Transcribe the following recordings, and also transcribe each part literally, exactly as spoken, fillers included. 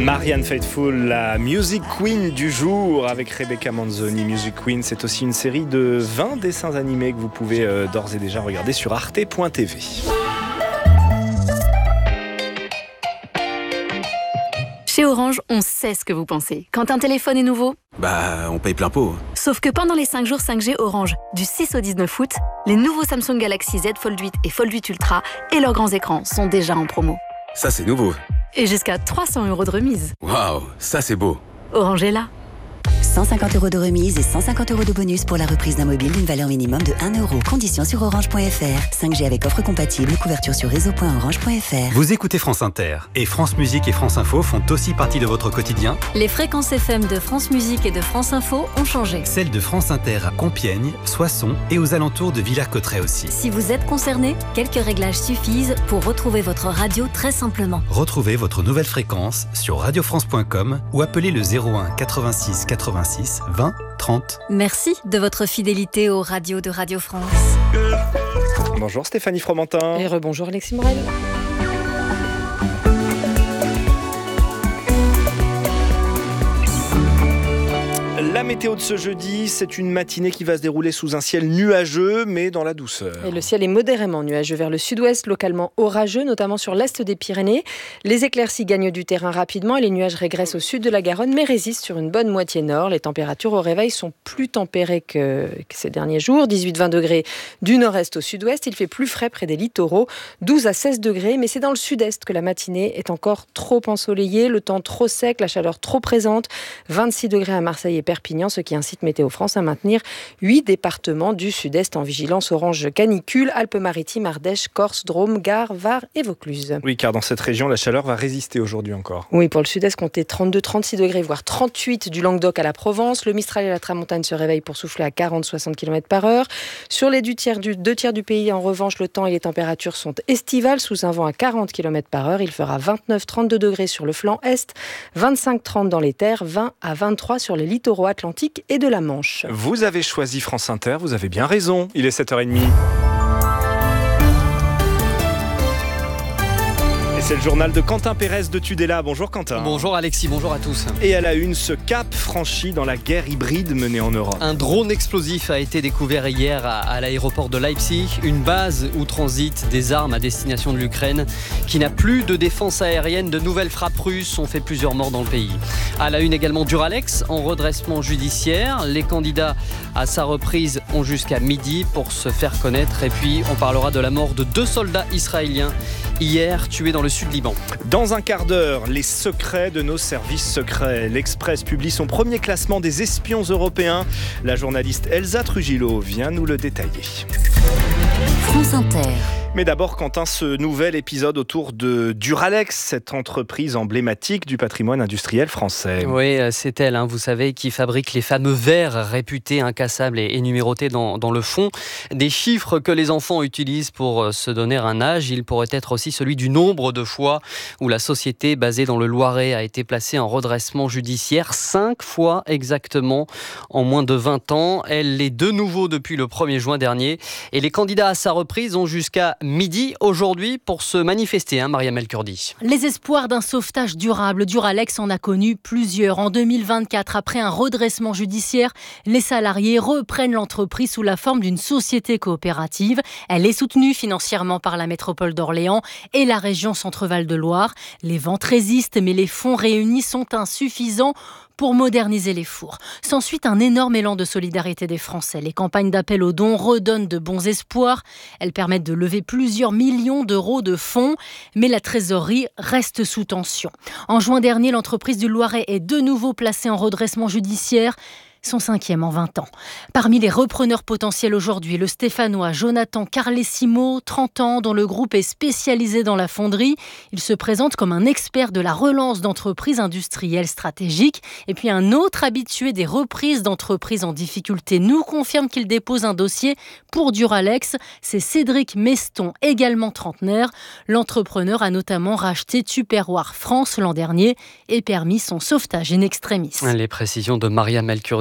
Marianne Faithfull, la Music Queen du jour avec Rebecca Manzoni. Music Queen, c'est aussi une série de vingt dessins animés que vous pouvez euh, d'ores et déjà regarder sur arte point t v. Chez Orange, on sait ce que vous pensez. Quand un téléphone est nouveau, bah, on paye plein pot. Sauf que pendant les cinq jours cinq G Orange, du six au dix-neuf août, les nouveaux Samsung Galaxy Z Fold huit et Fold huit Ultra et leurs grands écrans sont déjà en promo. Ça, c'est nouveau. Et jusqu'à trois cents euros de remise. Waouh, ça c'est beau. Orange est là. cent cinquante euros de remise et cent cinquante euros de bonus pour la reprise d'un mobile d'une valeur minimum de un euro. Conditions sur orange point f r. cinq G avec offre compatible, couverture sur réseau point orange point f r. Vous écoutez France Inter et France Musique et France Info font aussi partie de votre quotidien. Les fréquences F M de France Musique et de France Info ont changé. Celles de France Inter à Compiègne, Soissons et aux alentours de Villers-Cotterêts aussi. Si vous êtes concerné, quelques réglages suffisent pour retrouver votre radio très simplement. Retrouvez votre nouvelle fréquence sur radio france point com ou appelez le zéro un quatre-vingt-six quatre-vingt-six vingt trente. Merci de votre fidélité aux radios de Radio France. Bonjour Stéphanie Fromentin. Et rebonjour Alexis Morel. La météo de ce jeudi, c'est une matinée qui va se dérouler sous un ciel nuageux, mais dans la douceur. Et le ciel est modérément nuageux vers le sud-ouest, localement orageux, notamment sur l'est des Pyrénées. Les éclaircies gagnent du terrain rapidement et les nuages régressent au sud de la Garonne, mais résistent sur une bonne moitié nord. Les températures au réveil sont plus tempérées que, que ces derniers jours. dix-huit à vingt degrés du nord-est au sud-ouest. Il fait plus frais près des littoraux. douze à seize degrés, mais c'est dans le sud-est que la matinée est encore trop ensoleillée. Le temps trop sec, la chaleur trop présente. vingt-six degrés à Marseille et Perpignan, ce qui incite Météo France à maintenir huit départements du sud-est en vigilance orange canicule, Alpes-Maritimes, Ardèche, Corse, Drôme, Gard, Var et Vaucluse. Oui, car dans cette région, la chaleur va résister aujourd'hui encore. Oui, pour le sud-est, comptez trente-deux à trente-six degrés, voire trente-huit du Languedoc à la Provence. Le Mistral et la Tramontane se réveillent pour souffler à quarante à soixante kilomètres par heure. Sur les deux tiers du, deux tiers du pays, en revanche, le temps et les températures sont estivales, sous un vent à quarante kilomètres par heure. Il fera vingt-neuf à trente-deux degrés sur le flanc est, vingt-cinq à trente dans les terres, vingt à vingt-trois sur les littoraux atlantiques et de la Manche. Vous avez choisi France Inter, vous avez bien raison. Il est sept heures trente. Et c'est le journal de Quentin Pérez de Tudela. Bonjour Quentin. Bonjour Alexis, bonjour à tous. Et à la une, ce cap franchi dans la guerre hybride menée en Europe. Un drone explosif a été découvert hier à, à l'aéroport de Leipzig, une base où transitent des armes à destination de l'Ukraine qui n'a plus de défense aérienne. De nouvelles frappes russes ont fait plusieurs morts dans le pays. À la une également, Duralex en redressement judiciaire. Les candidats à sa reprise ont jusqu'à midi pour se faire connaître. Et puis on parlera de la mort de deux soldats israéliens hier tués dans le sud Liban. Dans un quart d'heure, les secrets de nos services secrets. L'Express publie son premier classement des espions européens. La journaliste Elsa Trujillo vient nous le détailler. France Inter. Mais d'abord, Quentin, ce nouvel épisode autour de Duralex, cette entreprise emblématique du patrimoine industriel français. Oui, c'est elle, hein, vous savez, qui fabrique les fameux verres réputés incassables et, et numérotés dans, dans le fond. Des chiffres que les enfants utilisent pour se donner un âge. Il pourrait être aussi celui du nombre de fois où la société basée dans le Loiret a été placée en redressement judiciaire. Cinq fois exactement en moins de vingt ans. Elle l'est de nouveau depuis le premier juin dernier. Et les candidats à sa reprise ont jusqu'à midi aujourd'hui pour se manifester, hein, Mariam El-Kurdi. Les espoirs d'un sauvetage durable, Duralex en a connu plusieurs. En deux mille vingt-quatre, après un redressement judiciaire, les salariés reprennent l'entreprise sous la forme d'une société coopérative. Elle est soutenue financièrement par la métropole d'Orléans et la région Centre-Val de Loire. Les ventes résistent, mais les fonds réunis sont insuffisants pour moderniser les fours. S'ensuit un énorme élan de solidarité des Français. Les campagnes d'appel aux dons redonnent de bons espoirs. Elles permettent de lever plusieurs millions d'euros de fonds, mais la trésorerie reste sous tension. En juin dernier, l'entreprise du Loiret est de nouveau placée en redressement judiciaire. Son cinquième en vingt ans. Parmi les repreneurs potentiels aujourd'hui, le Stéphanois Jonathan Carlesimo, trente ans, dont le groupe est spécialisé dans la fonderie. Il se présente comme un expert de la relance d'entreprises industrielles stratégiques. Et puis un autre habitué des reprises d'entreprises en difficulté nous confirme qu'il dépose un dossier pour Duralex. C'est Cédric Meston, également trentenaire. L'entrepreneur a notamment racheté Tupperware France l'an dernier et permis son sauvetage in extremis. Les précisions de Mariam El-Kurdi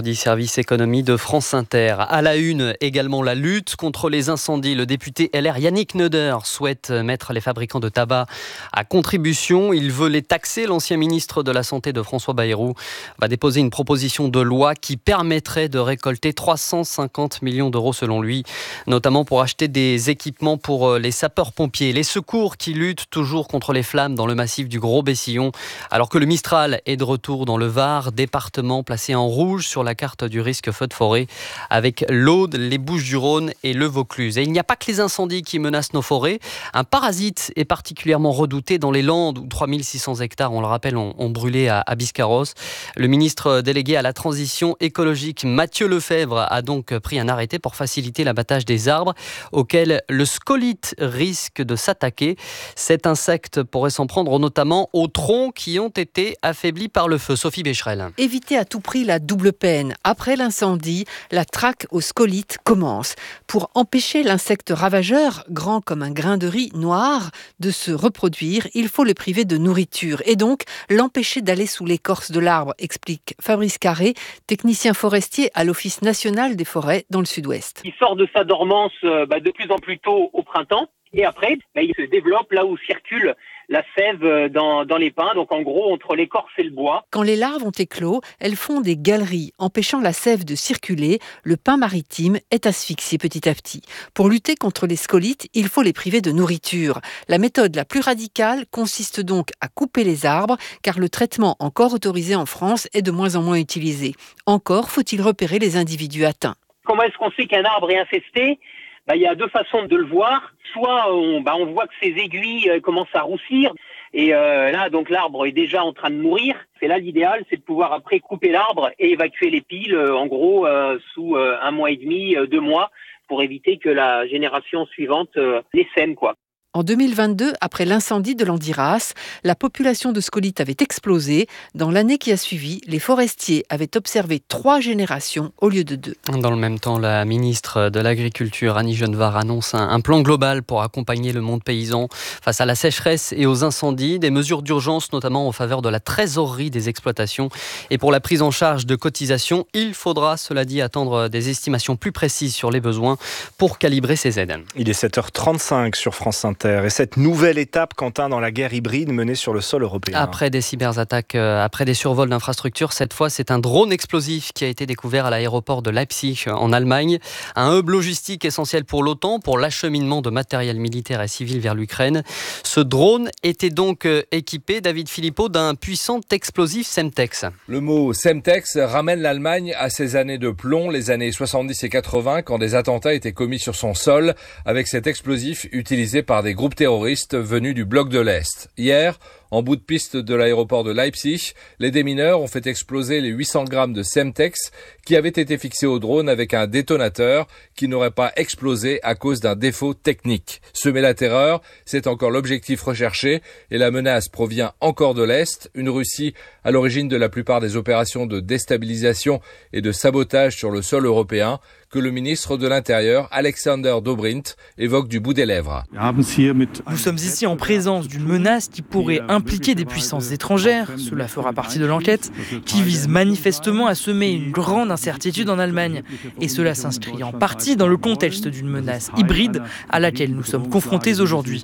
dit service économie de France Inter. À la une, également la lutte contre les incendies. Le député L R Yannick Neuder souhaite mettre les fabricants de tabac à contribution. Il veut les taxer. L'ancien ministre de la Santé de François Bayrou va déposer une proposition de loi qui permettrait de récolter trois cent cinquante millions d'euros selon lui, notamment pour acheter des équipements pour les sapeurs-pompiers. Les secours qui luttent toujours contre les flammes dans le massif du Gros-Bessillon, alors que le Mistral est de retour dans le Var, département placé en rouge sur la carte du risque feu de forêt, avec l'Aude, les Bouches-du-Rhône et le Vaucluse. Et il n'y a pas que les incendies qui menacent nos forêts. Un parasite est particulièrement redouté dans les Landes, où trois mille six cents hectares, on le rappelle, ont, ont brûlé à, à Biscarrosse. Le ministre délégué à la transition écologique, Mathieu Lefebvre, a donc pris un arrêté pour faciliter l'abattage des arbres auxquels le scolite risque de s'attaquer. Cet insecte pourrait s'en prendre notamment aux troncs qui ont été affaiblis par le feu. Sophie Becherel. Éviter à tout prix la double peine. Après l'incendie, la traque aux scolites commence. Pour empêcher l'insecte ravageur, grand comme un grain de riz noir, de se reproduire, il faut le priver de nourriture et donc l'empêcher d'aller sous l'écorce de l'arbre, explique Fabrice Carré, technicien forestier à l'Office national des forêts dans le sud-ouest. Il sort de sa dormance bah, de plus en plus tôt au printemps et après bah, il se développe là où circule la sève dans, dans les pins, donc en gros entre l'écorce et le bois. Quand les larves ont éclos, elles font des galeries, empêchant la sève de circuler. Le pin maritime est asphyxié petit à petit. Pour lutter contre les scolites, il faut les priver de nourriture. La méthode la plus radicale consiste donc à couper les arbres, car le traitement encore autorisé en France est de moins en moins utilisé. Encore faut-il repérer les individus atteints. Comment est-ce qu'on sait qu'un arbre est infesté ? Bah, il y a deux façons de le voir. Soit on, bah, on voit que ses aiguilles euh, commencent à roussir et euh, là donc l'arbre est déjà en train de mourir. C'est là l'idéal, c'est de pouvoir après couper l'arbre et évacuer les piles euh, en gros euh, sous euh, un mois et demi, euh, deux mois pour éviter que la génération suivante euh, les sème quoi. En deux mille vingt-deux, après l'incendie de l'Andiras, la population de scolites avait explosé. Dans l'année qui a suivi, les forestiers avaient observé trois générations au lieu de deux. Dans le même temps, la ministre de l'Agriculture, Annie Genevard, annonce un, un plan global pour accompagner le monde paysan face à la sécheresse et aux incendies. Des mesures d'urgence, notamment en faveur de la trésorerie des exploitations. Et pour la prise en charge de cotisations, il faudra, cela dit, attendre des estimations plus précises sur les besoins pour calibrer ces aides. Il est sept heures trente-cinq sur France Inter. Et cette nouvelle étape, Quentin, dans la guerre hybride menée sur le sol européen. Après des cyberattaques, euh, après des survols d'infrastructures, cette fois, c'est un drone explosif qui a été découvert à l'aéroport de Leipzig, en Allemagne. Un hub logistique essentiel pour l'OTAN, pour l'acheminement de matériel militaire et civil vers l'Ukraine. Ce drone était donc euh, équipé, David Philippot, d'un puissant explosif Semtex. Le mot Semtex ramène l'Allemagne à ses années de plomb, les années soixante-dix et quatre-vingts, quand des attentats étaient commis sur son sol, avec cet explosif utilisé par des groupes terroristes venus du bloc de l'Est. Hier, en bout de piste de l'aéroport de Leipzig, les démineurs ont fait exploser les huit cents grammes de Semtex qui avaient été fixés au drone avec un détonateur qui n'aurait pas explosé à cause d'un défaut technique. Semer la terreur, c'est encore l'objectif recherché et la menace provient encore de l'Est, une Russie à l'origine de la plupart des opérations de déstabilisation et de sabotage sur le sol européen que le ministre de l'Intérieur, Alexander Dobrindt, évoque du bout des lèvres. Nous sommes ici en présence d'une menace qui pourrait impliquer des puissances étrangères, cela fera partie de l'enquête, qui vise manifestement à semer une grande incertitude en Allemagne. Et cela s'inscrit en partie dans le contexte d'une menace hybride à laquelle nous sommes confrontés aujourd'hui.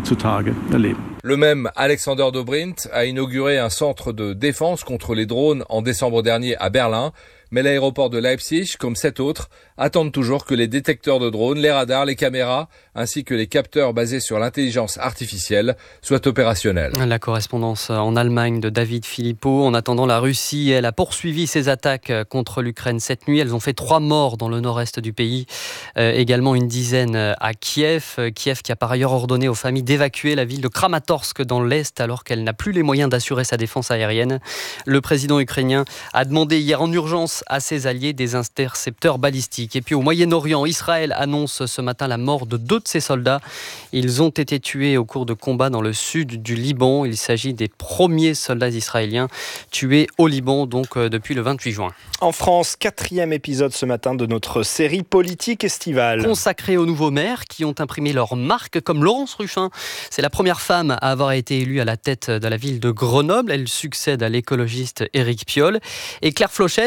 Le même Alexander Dobrindt a inauguré un centre de défense contre les drones en décembre dernier à Berlin. Mais l'aéroport de Leipzig, comme sept autres, attendent toujours que les détecteurs de drones, les radars, les caméras, ainsi que les capteurs basés sur l'intelligence artificielle soient opérationnels. La correspondance en Allemagne de David Philippot. En attendant, la Russie, elle a poursuivi ses attaques contre l'Ukraine cette nuit. Elles ont fait trois morts dans le nord-est du pays. Euh, également une dizaine à Kiev. Kiev qui a par ailleurs ordonné aux familles d'évacuer la ville de Kramatorsk dans l'est alors qu'elle n'a plus les moyens d'assurer sa défense aérienne. Le président ukrainien a demandé hier en urgence à ses alliés des intercepteurs balistiques. Et puis au Moyen-Orient, Israël annonce ce matin la mort de deux de ses soldats. Ils ont été tués au cours de combats dans le sud du Liban. Il s'agit des premiers soldats israéliens tués au Liban, donc euh, depuis le vingt-huit juin. En France, quatrième épisode ce matin de notre série politique estivale. Consacrée aux nouveaux maires qui ont imprimé leur marque, comme Laurence Ruffin. C'est la première femme à avoir été élue à la tête de la ville de Grenoble. Elle succède à l'écologiste Éric Piolle. Et Claire Flochel, elle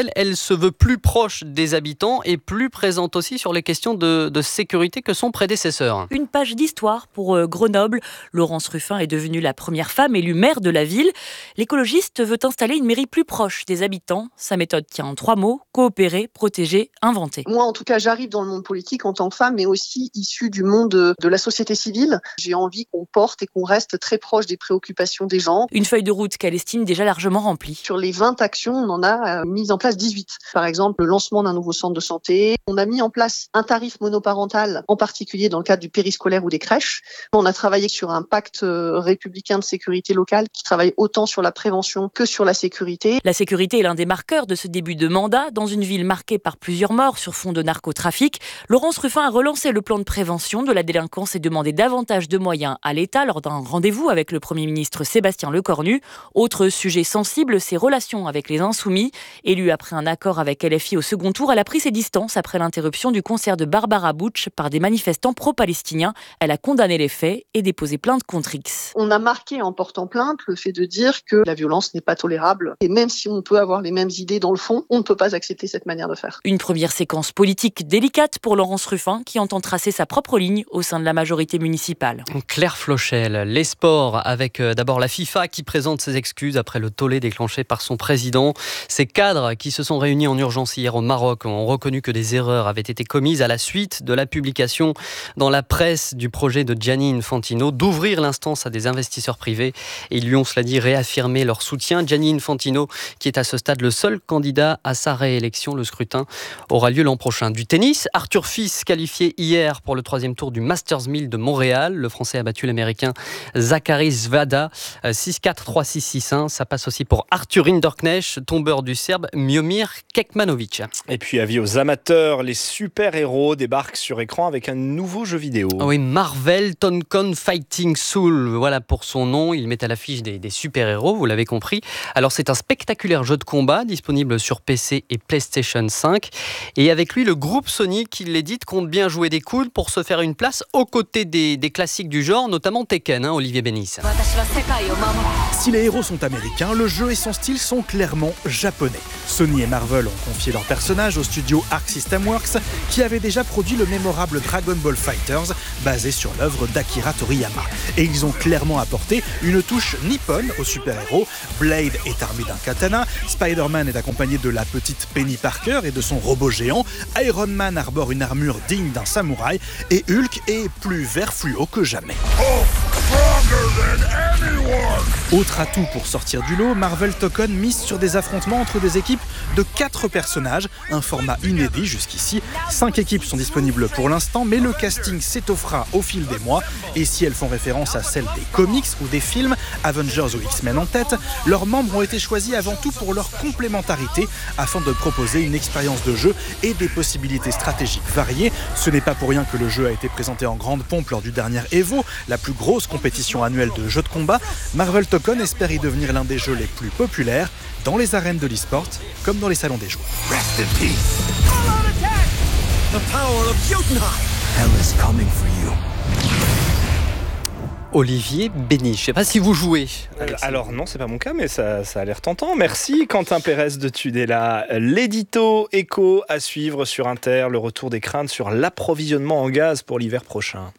se veut plus proche des habitants et plus présente aussi sur les questions de, de sécurité que son prédécesseur. Une page d'histoire pour Grenoble. Laurence Ruffin est devenue la première femme élue maire de la ville. L'écologiste veut installer une mairie plus proche des habitants. Sa méthode tient en trois mots: coopérer, protéger, inventer. Moi, en tout cas, j'arrive dans le monde politique en tant que femme, mais aussi issue du monde de la société civile. J'ai envie qu'on porte et qu'on reste très proche des préoccupations des gens. Une feuille de route qu'elle estime déjà largement remplie. Sur les vingt actions, on en a mis en place dix-huit. Par exemple, le lancement d'un nouveau centre de santé. On a mis en place un tarif monoparental, en particulier dans le cadre du périscolaire ou des crèches. On a travaillé sur un pacte républicain de sécurité locale qui travaille autant sur la prévention que sur la sécurité. La sécurité est l'un des marqueurs de ce début de mandat. Dans une ville marquée par plusieurs morts sur fond de narcotrafic, Laurence Ruffin a relancé le plan de prévention de la délinquance et demandé davantage de moyens à l'État lors d'un rendez-vous avec le Premier ministre Sébastien Lecornu. Autre sujet sensible, ses relations avec les Insoumis. Élue après un accord avec L F I au second tour, elle a pris ses distances après l'interruption du concert de Barbara Butch par des manifestants pro-palestiniens. Elle a condamné les faits et déposé plainte contre X. On a marqué en portant plainte le fait de dire que la violence n'est pas tolérable. Et même si on peut avoir les mêmes idées dans le fond, on ne peut pas accepter cette manière de faire. Une première séquence politique délicate pour Laurence Ruffin qui entend tracer sa propre ligne au sein de la majorité municipale. Claire Flochel, les sports avec d'abord la FIFA qui présente ses excuses après le tollé déclenché par son président. Ces cadres qui se sont réunis en urgence hier au Maroc ont reconnu que des erreurs avaient été commises à la suite de la publication dans la presse du projet de Gianni Infantino d'ouvrir l'instance à des investisseurs privés. Et ils lui ont, cela dit, réaffirmé leur soutien. Gianni Infantino qui est à ce stade le seul candidat à sa réélection. Le scrutin aura lieu l'an prochain. Du tennis, Arthur Fils qualifié hier pour le troisième tour du Masters mille de Montréal. Le Français a battu l'Américain Zachary Svada six quatre, trois six, six un. Ça passe aussi pour Arthur Rinderknecht, tombeur du Serbe Miomir Kekmanovic. Et puis avis aux amateurs, les super-héros débarquent sur écran avec un nouveau jeu vidéo. Ah oui, Marvel Tonkon Fighting Soul, voilà pour son nom. Il met à l'affiche des, des super-héros, vous l'avez compris. Alors c'est un spectaculaire jeu de combat disponible sur P C et PlayStation cinq. Et avec lui, le groupe Sony qui l'édite compte bien jouer des coudes pour se faire une place aux côtés des, des classiques du genre, notamment Tekken, hein, Olivier Bénis. Si les héros sont américains, le jeu et son style sont clairement japonais. Sony et Marvel ont confié leurs personnages au studio Arc System Works qui avait déjà produit le mémorable Dragon Ball Fighters basé sur l'œuvre d'Akira Toriyama. Et ils ont clairement apporté une touche nippone aux super-héros. Blade est armé d'un katana, Spider-Man est accompagné de la petite Penny Parker et de son robot géant, Iron Man arbore une armure digne d'un samouraï et Hulk est plus vert fluo que jamais. Autre atout pour sortir du lot, Marvel Token mise sur des affrontements entre des équipes de quatre personnages, un format inédit jusqu'ici. cinq équipes sont disponibles pour l'instant, mais le casting s'étoffera au fil des mois. Et si elles font référence à celles des comics ou des films, Avengers ou X-Men en tête, leurs membres ont été choisis avant tout pour leur complémentarité, afin de proposer une expérience de jeu et des possibilités stratégiques variées. Ce n'est pas pour rien que le jeu a été présenté en grande pompe lors du dernier Evo, la plus grosse compétition annuelle de jeux de combat. Marvel Token espère y devenir l'un des jeux les plus populaires dans les arènes de l'e-sport comme dans les salons des joueurs. Rest in peace. The power of Jotun. Hell is coming for you. Olivier Bénis, je ne sais pas si vous jouez. Euh, alors non, c'est pas mon cas, mais ça, ça a l'air tentant. Merci Quentin Pérez de Tudela. L'édito éco à suivre sur Inter, le retour des craintes sur l'approvisionnement en gaz pour l'hiver prochain.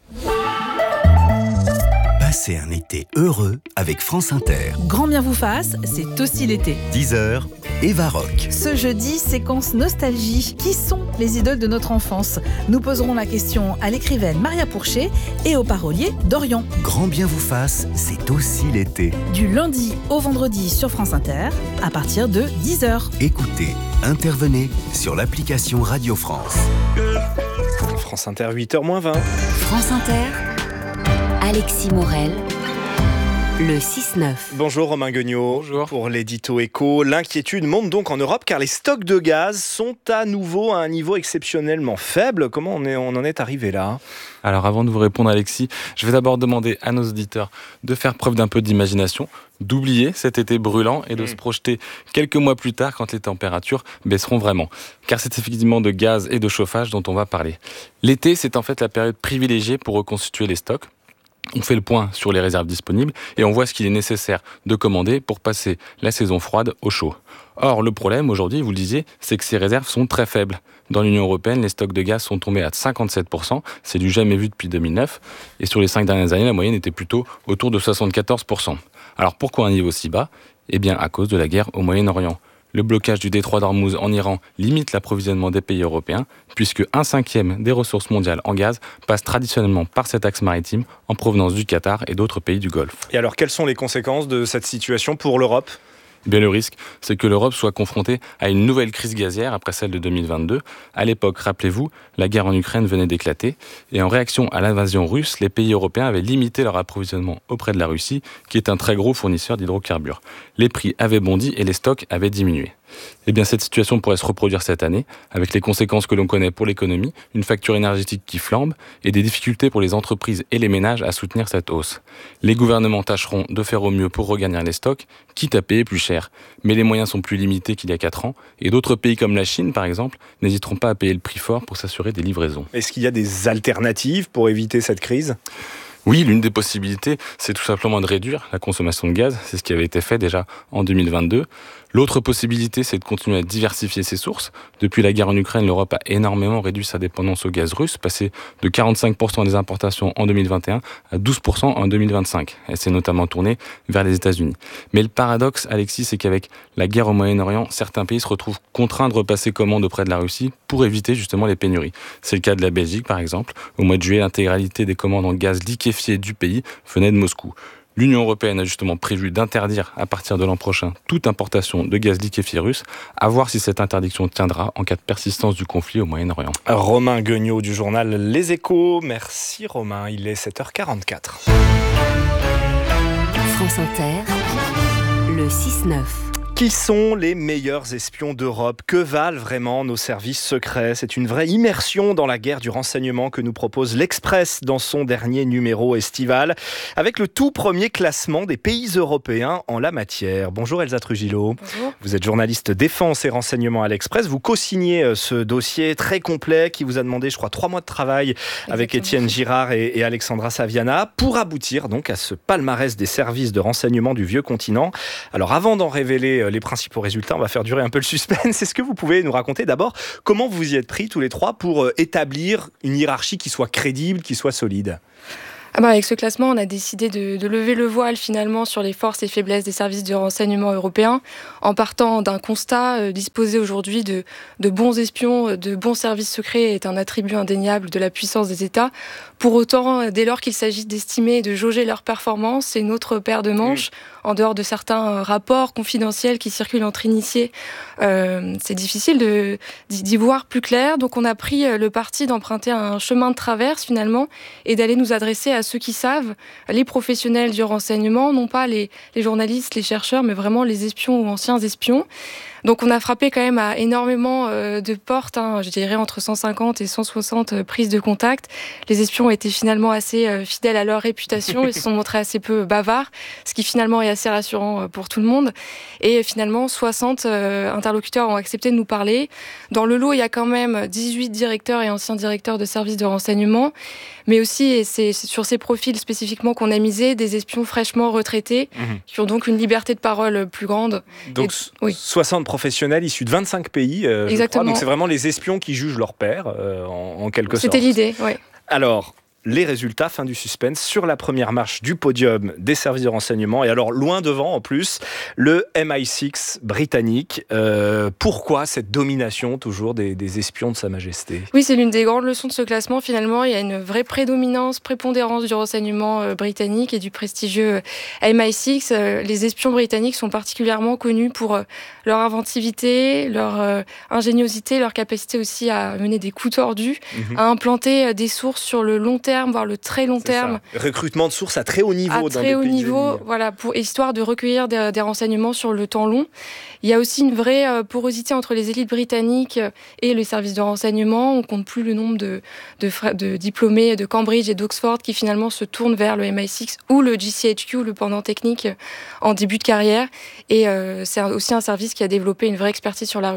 Passez un été heureux avec France Inter. Grand bien vous fasse, c'est aussi l'été. dix heures, Eva Rock. Ce jeudi, séquence nostalgie. Qui sont les idoles de notre enfance ? Nous poserons la question à l'écrivaine Maria Pourchet et au parolier Dorian. Grand bien vous fasse, c'est aussi l'été. Du lundi au vendredi sur France Inter, à partir de dix heures. Écoutez, intervenez sur l'application Radio France. France Inter, huit heures moins vingt. France Inter, Alexis Morel, le six neuf. Bonjour Romain Guignot. Bonjour. Pour l'édito éco, l'inquiétude monte donc en Europe car les stocks de gaz sont à nouveau à un niveau exceptionnellement faible. Comment on, est, on en est arrivé là ? Alors avant de vous répondre Alexis, je vais d'abord demander à nos auditeurs de faire preuve d'un peu d'imagination, d'oublier cet été brûlant et de mmh. se projeter quelques mois plus tard quand les températures baisseront vraiment. Car c'est effectivement de gaz et de chauffage dont on va parler. L'été, c'est en fait la période privilégiée pour reconstituer les stocks. On fait le point sur les réserves disponibles et on voit ce qu'il est nécessaire de commander pour passer la saison froide au chaud. Or, le problème aujourd'hui, vous le disiez, c'est que ces réserves sont très faibles. Dans l'Union européenne, les stocks de gaz sont tombés à cinquante-sept pour cent, c'est du jamais vu depuis deux mille neuf, et sur les cinq dernières années, la moyenne était plutôt autour de soixante-quatorze pour cent. Alors pourquoi un niveau si bas ? Eh bien à cause de la guerre au Moyen-Orient. Le blocage du détroit d'Ormuz en Iran limite l'approvisionnement des pays européens, puisque un cinquième des ressources mondiales en gaz passe traditionnellement par cet axe maritime en provenance du Qatar et d'autres pays du Golfe. Et alors, quelles sont les conséquences de cette situation pour l'Europe ? Eh bien, le risque, c'est que l'Europe soit confrontée à une nouvelle crise gazière après celle de deux mille vingt-deux. À l'époque, rappelez-vous, la guerre en Ukraine venait d'éclater. Et en réaction à l'invasion russe, les pays européens avaient limité leur approvisionnement auprès de la Russie, qui est un très gros fournisseur d'hydrocarbures. Les prix avaient bondi et les stocks avaient diminué. Eh bien, cette situation pourrait se reproduire cette année, avec les conséquences que l'on connaît pour l'économie, une facture énergétique qui flambe et des difficultés pour les entreprises et les ménages à soutenir cette hausse. Les gouvernements tâcheront de faire au mieux pour regagner les stocks, quitte à payer plus cher. Mais les moyens sont plus limités qu'il y a quatre ans, et d'autres pays comme la Chine, par exemple, n'hésiteront pas à payer le prix fort pour s'assurer des livraisons. Est-ce qu'il y a des alternatives pour éviter cette crise ? Oui, l'une des possibilités, c'est tout simplement de réduire la consommation de gaz. C'est ce qui avait été fait déjà en deux mille vingt-deux. L'autre possibilité, c'est de continuer à diversifier ses sources. Depuis la guerre en Ukraine, l'Europe a énormément réduit sa dépendance au gaz russe, passé de quarante-cinq pour cent des importations en deux mille vingt et un à douze pour cent en deux mille vingt-cinq. Elle s'est notamment tournée vers les États-Unis. Mais le paradoxe, Alexis, c'est qu'avec la guerre au Moyen-Orient, certains pays se retrouvent contraints de repasser commande auprès de la Russie pour éviter justement les pénuries. C'est le cas de la Belgique, par exemple. Au mois de juillet, l'intégralité des commandes en gaz liquéfié du pays venait de Moscou. L'Union européenne a justement prévu d'interdire à partir de l'an prochain toute importation de gaz liquéfié russe, à voir si cette interdiction tiendra en cas de persistance du conflit au Moyen-Orient. Romain Guignot du journal Les Échos. Merci Romain, il est sept heures quarante-quatre. France Inter, le six neuf. Qui sont les meilleurs espions d'Europe ? Que valent vraiment nos services secrets ? C'est une vraie immersion dans la guerre du renseignement que nous propose l'Express dans son dernier numéro estival, avec le tout premier classement des pays européens en la matière. Bonjour Elsa Trujillo. Bonjour. Vous êtes journaliste défense et renseignement à l'Express. Vous co-signez ce dossier très complet qui vous a demandé, je crois, trois mois de travail Exactement. Avec Étienne Girard et, et Alexandra Saviana pour aboutir donc à ce palmarès des services de renseignement du vieux continent. Alors avant d'en révéler les principaux résultats, on va faire durer un peu le suspense. Est-ce que vous pouvez nous raconter d'abord comment vous y êtes pris tous les trois pour établir une hiérarchie qui soit crédible, qui soit solide ? Ah bah avec ce classement, on a décidé de, de lever le voile finalement sur les forces et faiblesses des services de renseignement européens en partant d'un constat, euh, disposer aujourd'hui de, de bons espions, de bons services secrets est un attribut indéniable de la puissance des États. Pour autant, dès lors qu'il s'agit d'estimer et de jauger leur performance, c'est une autre paire de manches. Oui. En dehors de certains rapports confidentiels qui circulent entre initiés, euh, c'est difficile de, d'y voir plus clair. Donc on a pris le parti d'emprunter un chemin de traverse finalement et d'aller nous adresser à ceux qui savent, les professionnels du renseignement, non pas les, les journalistes, les chercheurs, mais vraiment les espions ou anciens espions. Donc on a frappé quand même à énormément euh, de portes, hein, je dirais entre cent cinquante et cent soixante euh, prises de contact. Les espions ont été finalement assez euh, fidèles à leur réputation, ils se sont montrés assez peu bavards, ce qui finalement est assez rassurant euh, pour tout le monde. Et finalement, soixante euh, interlocuteurs ont accepté de nous parler. Dans le lot, il y a quand même dix-huit directeurs et anciens directeurs de services de renseignement, mais aussi, et c'est sur ces profils spécifiquement qu'on a misé, des espions fraîchement retraités, mmh. qui ont donc une liberté de parole plus grande. Donc et, oui. soixante professionnels issus de vingt-cinq pays, euh, je crois. Donc c'est vraiment les espions qui jugent leur père, euh, en, en quelque C'était sorte. C'était l'idée, oui. Alors, les résultats, fin du suspense, sur la première marche du podium des services de renseignement. Et alors, loin devant, en plus, le M I six britannique. Euh, pourquoi cette domination, toujours, des, des espions de Sa Majesté ? Oui, c'est l'une des grandes leçons de ce classement. Finalement, il y a une vraie prédominance, prépondérance du renseignement euh, britannique et du prestigieux M I six. Euh, les espions britanniques sont particulièrement connus pour euh, leur inventivité, leur euh, ingéniosité, leur capacité aussi à mener des coups tordus, mmh. à implanter euh, des sources sur le long terme, voire le très long c'est terme. Ça. Recrutement de sources à très haut niveau. À dans très haut niveau, voilà, pour, histoire de recueillir des, des renseignements sur le temps long. Il y a aussi une vraie euh, porosité entre les élites britanniques et les services de renseignement. On compte plus le nombre de, de, de diplômés de Cambridge et d'Oxford qui finalement se tournent vers le M I six ou le G C H Q, le pendant technique, en début de carrière. Et euh, c'est aussi un service qui a développé une vraie expertise sur la Russie.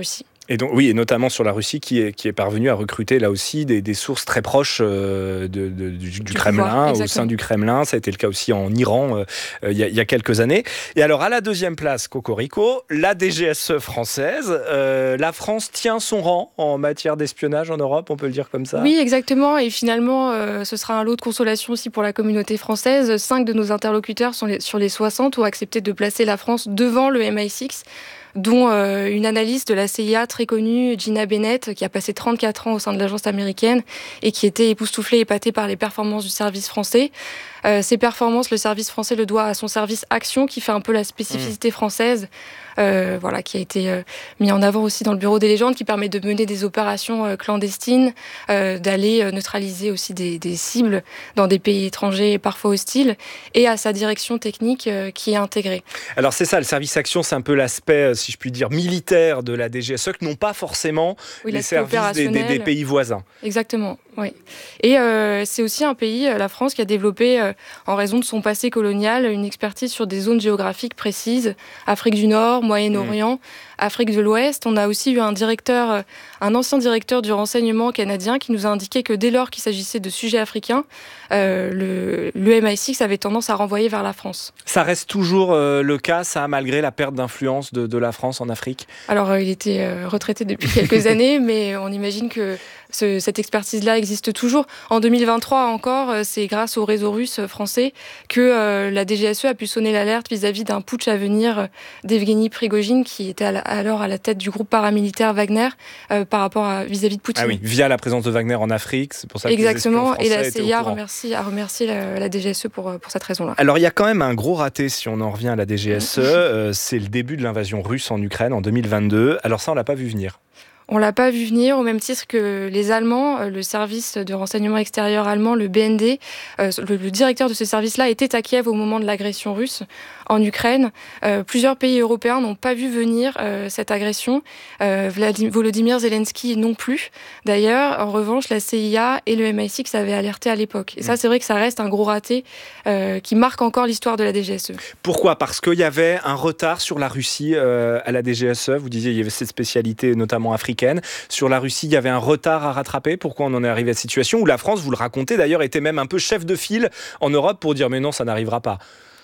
Et donc, oui, et notamment sur la Russie qui est, qui est parvenue à recruter là aussi des, des sources très proches euh, de, de, du, du, du Kremlin, pouvoir, au sein du Kremlin. Ça a été le cas aussi en Iran euh, il, y a, il y a quelques années. Et alors, à la deuxième place, Cocorico, la D G S E française. Euh, la France tient son rang en matière d'espionnage en Europe, on peut le dire comme ça. Oui, exactement. Et finalement, euh, ce sera un lot de consolation aussi pour la communauté française. Cinq de nos interlocuteurs sont les, sur les soixante ont accepté de placer la France devant le M I six, dont euh, une analyste de la C I A très connue, Gina Bennett, qui a passé trente-quatre ans au sein de l'agence américaine et qui était époustouflée, épatée par les performances du service français. Euh, ces performances, le service français le doit à son service Action, qui fait un peu la spécificité française, euh, voilà, qui a été euh, mis en avant aussi dans le Bureau des légendes, qui permet de mener des opérations euh, clandestines, euh, d'aller euh, neutraliser aussi des, des cibles dans des pays étrangers parfois hostiles, et à sa direction technique euh, qui est intégrée. Alors c'est ça, le service Action, c'est un peu l'aspect, si je puis dire, militaire de la D G S E, que n'ont pas forcément oui, les services des, des, des pays voisins. Exactement, oui. Et euh, c'est aussi un pays, la France, qui a développé, euh, en raison de son passé colonial, une expertise sur des zones géographiques précises, Afrique du Nord, Moyen-Orient, mmh. Afrique de l'Ouest. On a aussi eu un directeur, un ancien directeur du renseignement canadien qui nous a indiqué que dès lors qu'il s'agissait de sujets africains, euh, le, le M I six avait tendance à renvoyer vers la France. Ça reste toujours euh, le cas, ça, malgré la perte d'influence de, de la France en Afrique ? Alors, euh, il était euh, retraité depuis quelques années, mais on imagine que ce, cette expertise-là existe toujours. En deux mille vingt-trois encore, euh, c'est grâce au réseau russe français que euh, la D G S E a pu sonner l'alerte vis-à-vis d'un putsch à venir euh, d'Evgeny Prigojine, qui était à la, alors à la tête du groupe paramilitaire Wagner, euh, par rapport à vis-à-vis de Poutine. Ah oui, via la présence de Wagner en Afrique, c'est pour ça que exactement, les espions français et la C I A remercie, a remercié la, la D G S E pour, pour cette raison-là. Alors il y a quand même un gros raté si on en revient à la D G S E, euh, c'est le début de l'invasion russe en Ukraine en deux mille vingt-deux. Alors ça, on l'a pas vu venir. On l'a pas vu venir, au même titre que les Allemands, le service de renseignement extérieur allemand, le B N D, euh, le, le directeur de ce service-là était à Kiev au moment de l'agression russe en Ukraine. Euh, plusieurs pays européens n'ont pas vu venir euh, cette agression. Euh, Vladimir, Volodymyr Zelensky non plus. D'ailleurs, en revanche, la C I A et le M I six avaient alerté à l'époque. Et ça, c'est vrai que ça reste un gros raté euh, qui marque encore l'histoire de la D G S E. Pourquoi ? Parce qu'il y avait un retard sur la Russie euh, à la D G S E. Vous disiez qu'il y avait cette spécialité notamment africaine. Sur la Russie, il y avait un retard à rattraper. Pourquoi on en est arrivé à cette situation où la France, vous le racontez d'ailleurs, était même un peu chef de file en Europe pour dire mais non, ça n'arrivera pas.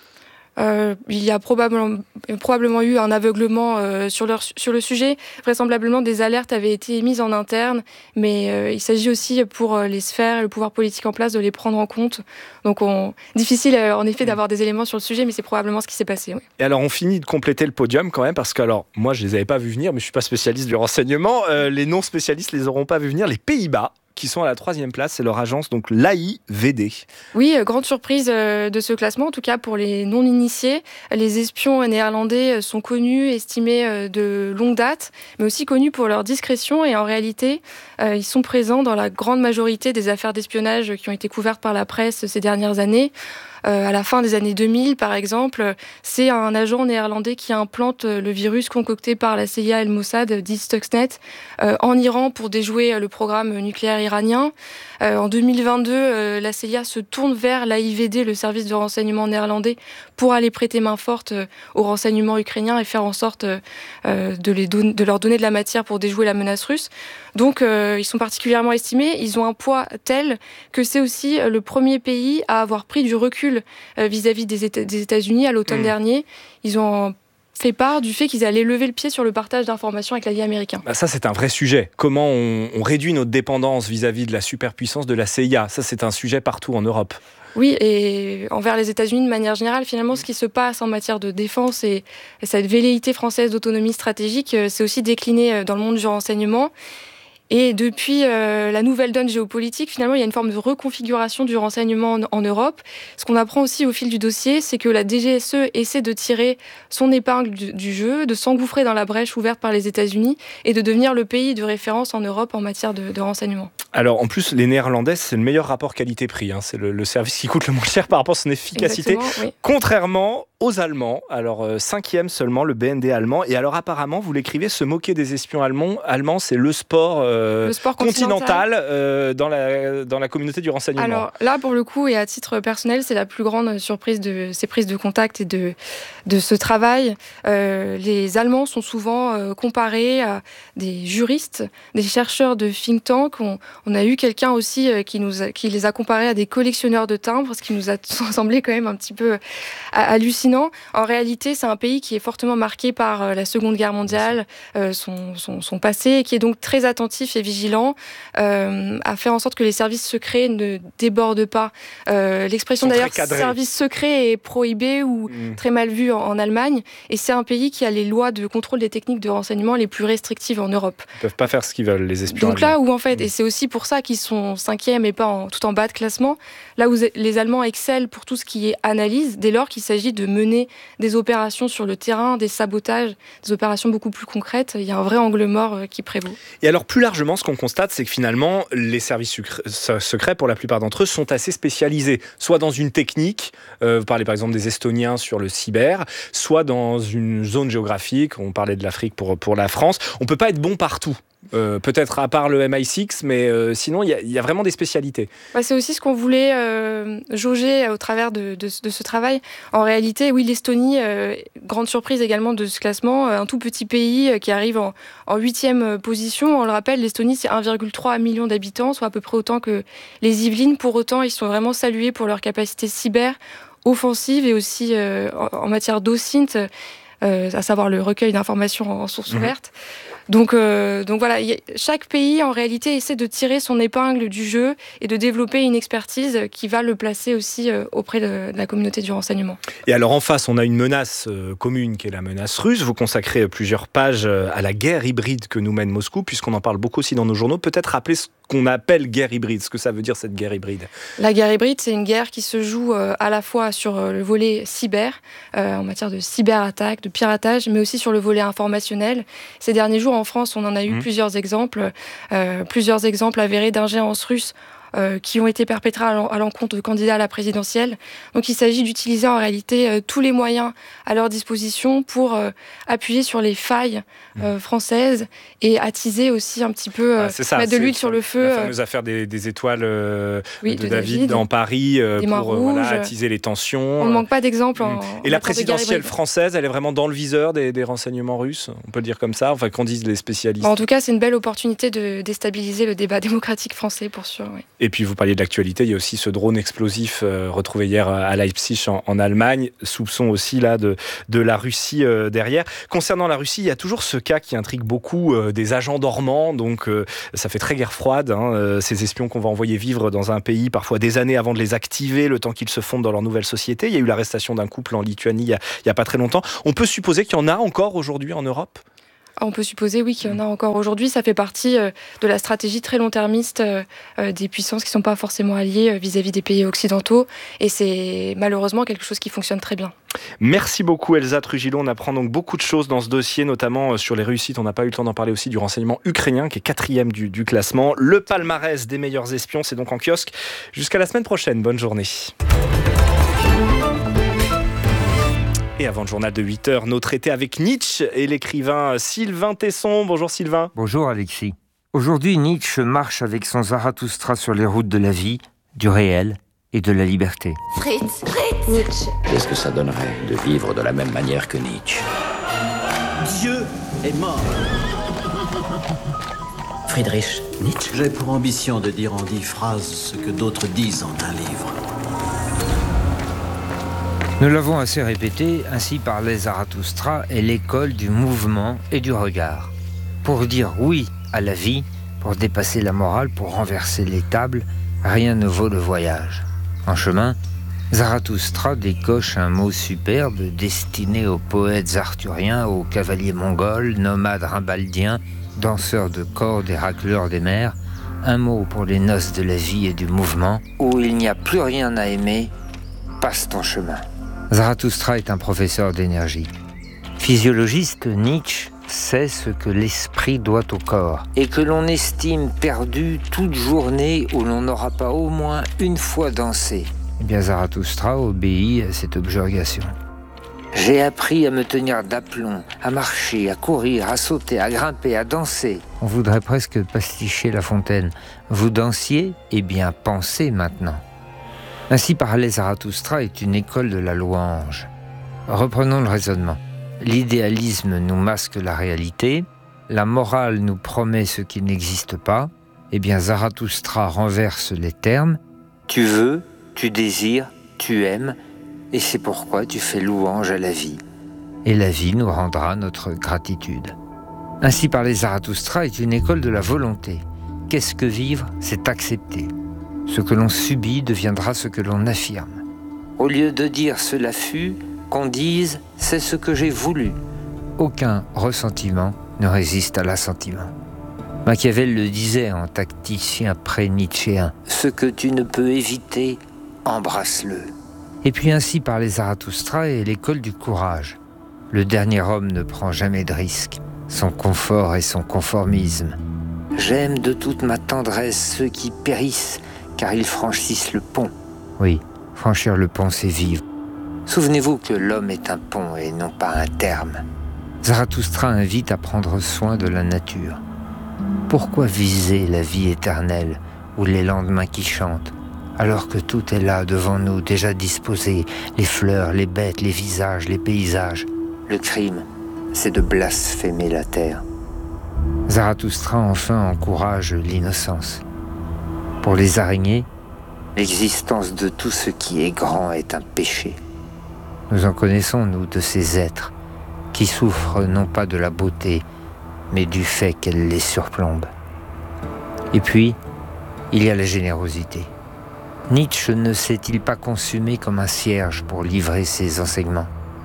Euh, il y a probablement, probablement eu un aveuglement euh, sur, leur, sur le sujet. Vraisemblablement, des alertes avaient été émises en interne, mais euh, il s'agit aussi pour euh, les sphères et le pouvoir politique en place de les prendre en compte. Donc, on, difficile euh, en effet d'avoir des éléments sur le sujet, mais c'est probablement ce qui s'est passé. Oui. Et alors, on finit de compléter le podium quand même, parce que alors, moi, je les avais pas vus venir, mais je suis pas spécialiste du renseignement. Euh, les non-spécialistes les auront pas vus venir. Les Pays-Bas, qui sont à la troisième place, c'est leur agence, donc l'A I V D. Oui, euh, grande surprise euh, de ce classement, en tout cas pour les non-initiés. Les espions néerlandais sont connus, estimés euh, de longue date, mais aussi connus pour leur discrétion, et en réalité, euh, ils sont présents dans la grande majorité des affaires d'espionnage qui ont été couvertes par la presse ces dernières années. Euh, à la fin des années deux mille, par exemple, c'est un agent néerlandais qui implante le virus concocté par la C I A et le Mossad, dit Stuxnet, euh, en Iran pour déjouer le programme nucléaire iranien. Euh, en deux mille vingt-deux, euh, la C I A se tourne vers l'A I V D, le service de renseignement néerlandais, pour aller prêter main forte euh, aux renseignements ukrainiens et faire en sorte euh, de, les don- de leur donner de la matière pour déjouer la menace russe. Donc, euh, ils sont particulièrement estimés. Ils ont un poids tel que c'est aussi le premier pays à avoir pris du recul euh, vis-à-vis des, Éta- des États-Unis à l'automne mmh. dernier. Ils ont fait part du fait qu'ils allaient lever le pied sur le partage d'informations avec l'allié américain. Bah ça, c'est un vrai sujet. Comment on, on réduit notre dépendance vis-à-vis de la superpuissance de la C I A ? Ça, c'est un sujet partout en Europe. Oui, et envers les États-Unis, de manière générale, finalement, ce qui se passe en matière de défense et, et cette velléité française d'autonomie stratégique, c'est aussi décliné dans le monde du renseignement. Et depuis euh, la nouvelle donne géopolitique, finalement, il y a une forme de reconfiguration du renseignement en, en Europe. Ce qu'on apprend aussi au fil du dossier, c'est que la D G S E essaie de tirer son épingle du, du jeu, de s'engouffrer dans la brèche ouverte par les États-Unis et de devenir le pays de référence en Europe en matière de, de renseignement. Alors, en plus, les Néerlandais, c'est le meilleur rapport qualité-prix. Hein. C'est le, le service qui coûte le moins cher par rapport à son efficacité. Oui. Contrairement aux Allemands. Alors, euh, cinquième seulement, le B N D allemand. Et alors, apparemment, vous l'écrivez, se moquer des espions allemands, allemands c'est le sport euh, euh, le sport continental, continental euh, dans, la, dans la communauté du renseignement. Alors là, pour le coup, et à titre personnel, c'est la plus grande surprise de ces prises de contact et de, de ce travail. Euh, les Allemands sont souvent euh, comparés à des juristes, des chercheurs de think tank. On, on a eu quelqu'un aussi euh, qui, nous a, qui les a comparés à des collectionneurs de timbres, ce qui nous a semblé quand même un petit peu hallucinant. En réalité, c'est un pays qui est fortement marqué par euh, la Seconde Guerre mondiale, euh, son, son, son passé, et qui est donc très attentif et vigilant euh, à faire en sorte que les services secrets ne débordent pas. Euh, l'expression d'ailleurs service secret est prohibée ou mmh. très mal vue en, en Allemagne, et c'est un pays qui a les lois de contrôle des techniques de renseignement les plus restrictives en Europe. Ils peuvent pas faire ce qu'ils veulent, les espions. Donc là où en fait, mmh. et c'est aussi pour ça qu'ils sont cinquième et pas en, tout en bas de classement, là où les Allemands excellent pour tout ce qui est analyse, dès lors qu'il s'agit de mener des opérations sur le terrain, des sabotages, des opérations beaucoup plus concrètes, il y a un vrai angle mort qui prévaut. Et alors plus largement, ce qu'on constate, c'est que finalement, les services secrets, pour la plupart d'entre eux, sont assez spécialisés, soit dans une technique, euh, vous parlez par exemple des Estoniens sur le cyber, soit dans une zone géographique, on parlait de l'Afrique pour, pour la France, on ne peut pas être bon partout. Euh, peut-être à part le M I six, mais euh, sinon il y, y a vraiment des spécialités. Bah, c'est aussi ce qu'on voulait euh, jauger au travers de, de, de ce travail. En réalité, oui, l'Estonie, euh, grande surprise également de ce classement, un tout petit pays qui arrive en, en huitième position. On le rappelle, l'Estonie c'est un virgule trois million d'habitants, soit à peu près autant que les Yvelines. Pour autant, ils sont vraiment salués pour leur capacité cyber, offensive et aussi euh, en, en matière d'O S I N T, euh, à savoir le recueil d'informations en source mmh. ouverte. Donc, euh, donc voilà, y a, chaque pays en réalité essaie de tirer son épingle du jeu et de développer une expertise qui va le placer aussi euh, auprès de, de la communauté du renseignement. Et alors en face, on a une menace euh, commune qui est la menace russe. Vous consacrez plusieurs pages euh, à la guerre hybride que nous mène Moscou, puisqu'on en parle beaucoup aussi dans nos journaux. Peut-être rappeler ce qu'on appelle guerre hybride, ce que ça veut dire cette guerre hybride. La guerre hybride, c'est une guerre qui se joue euh, à la fois sur euh, le volet cyber, euh, en matière de cyberattaque, de piratage, mais aussi sur le volet informationnel. Ces derniers jours, en France, on en a eu mmh. plusieurs exemples, euh, plusieurs exemples avérés d'ingérence russe Euh, qui ont été perpétrés à l'encontre de candidats à la présidentielle. Donc il s'agit d'utiliser en réalité euh, tous les moyens à leur disposition pour euh, appuyer sur les failles euh, françaises et attiser aussi un petit peu, euh, ah, ça, mettre de l'huile sur le feu. La fameuse euh, affaire des, des étoiles euh, oui, de, de David, David dans Paris euh, pour rouges, voilà, attiser les tensions. On ne manque pas d'exemples. En, et en la présidentielle française, elle est vraiment dans le viseur des, des renseignements russes, on peut le dire comme ça, enfin qu'en disent les spécialistes. En tout cas, c'est une belle opportunité de déstabiliser le débat démocratique français, pour sûr. Oui. Et puis vous parliez de l'actualité, il y a aussi ce drone explosif euh, retrouvé hier à Leipzig en, en Allemagne, soupçon aussi là de, de la Russie euh, derrière. Concernant la Russie, il y a toujours ce cas qui intrigue beaucoup euh, des agents dormants, donc euh, ça fait très guerre froide, hein, euh, ces espions qu'on va envoyer vivre dans un pays parfois des années avant de les activer, le temps qu'ils se fondent dans leur nouvelle société. Il y a eu l'arrestation d'un couple en Lituanie il y a, il y a pas très longtemps. On peut supposer qu'il y en a encore aujourd'hui en Europe ? On peut supposer, oui, qu'il y en a encore aujourd'hui. Ça fait partie euh, de la stratégie très long-termiste euh, euh, des puissances qui ne sont pas forcément alliées euh, vis-à-vis des pays occidentaux. Et c'est malheureusement quelque chose qui fonctionne très bien. Merci beaucoup Elsa Trujillo. On apprend donc beaucoup de choses dans ce dossier, notamment sur les réussites. On n'a pas eu le temps d'en parler aussi du renseignement ukrainien, qui est quatrième du, du classement. Le palmarès des meilleurs espions, c'est donc en kiosque. Jusqu'à la semaine prochaine. Bonne journée. Et avant le journal de huit heures, nos traités avec Nietzsche et l'écrivain Sylvain Tesson. Bonjour Sylvain. Bonjour Alexis. Aujourd'hui, Nietzsche marche avec son Zarathustra sur les routes de la vie, du réel et de la liberté. Fritz, Fritz, Nietzsche. Qu'est-ce que ça donnerait de vivre de la même manière que Nietzsche? Dieu est mort. Friedrich Nietzsche. J'ai pour ambition de dire en dix phrases ce que d'autres disent en un livre. Nous l'avons assez répété, ainsi parlait Zarathustra est l'école du mouvement et du regard. Pour dire oui à la vie, pour dépasser la morale, pour renverser les tables, rien ne vaut le voyage. En chemin, Zarathustra décoche un mot superbe destiné aux poètes arthuriens, aux cavaliers mongols, nomades rimbaldiens, danseurs de cordes et racleurs des mers, un mot pour les noces de la vie et du mouvement, où il n'y a plus rien à aimer, passe ton chemin. Zarathustra est un professeur d'énergie. Physiologiste, Nietzsche sait ce que l'esprit doit au corps et que l'on estime perdu toute journée où l'on n'aura pas au moins une fois dansé. Eh bien, Zarathustra obéit à cette objurgation. J'ai appris à me tenir d'aplomb, à marcher, à courir, à sauter, à grimper, à danser. On voudrait presque pasticher La Fontaine. Vous dansiez? Eh bien, pensez maintenant. Ainsi parlait Zarathustra est une école de la louange. Reprenons le raisonnement. L'idéalisme nous masque la réalité, la morale nous promet ce qui n'existe pas. Eh bien, Zarathustra renverse les termes. Tu veux, tu désires, tu aimes, et c'est pourquoi tu fais louange à la vie. Et la vie nous rendra notre gratitude. Ainsi parlait Zarathustra est une école de la volonté. Qu'est-ce que vivre? C'est accepter. Ce que l'on subit deviendra ce que l'on affirme. Au lieu de dire cela fut, qu'on dise c'est ce que j'ai voulu. Aucun ressentiment ne résiste à l'assentiment. Machiavel le disait en tacticien pré-nietzschéen, ce que tu ne peux éviter, embrasse-le. Et puis ainsi parlait Zarathustra est l'école du courage. Le dernier homme ne prend jamais de risque, son confort et son conformisme. J'aime de toute ma tendresse ceux qui périssent, car ils franchissent le pont. Oui, franchir le pont, c'est vivre. Souvenez-vous que l'homme est un pont et non pas un terme. Zarathustra invite à prendre soin de la nature. Pourquoi viser la vie éternelle ou les lendemains qui chantent, alors que tout est là devant nous, déjà disposé, les fleurs, les bêtes, les visages, les paysages. Le crime, c'est de blasphémer la terre. Zarathustra enfin encourage l'innocence. Pour les araignées, l'existence de tout ce qui est grand est un péché. Nous en connaissons, nous, de ces êtres qui souffrent non pas de la beauté, mais du fait qu'elle les surplombe. Et puis, il y a la générosité. Nietzsche ne s'est-il pas consumé comme un cierge pour livrer ses enseignements?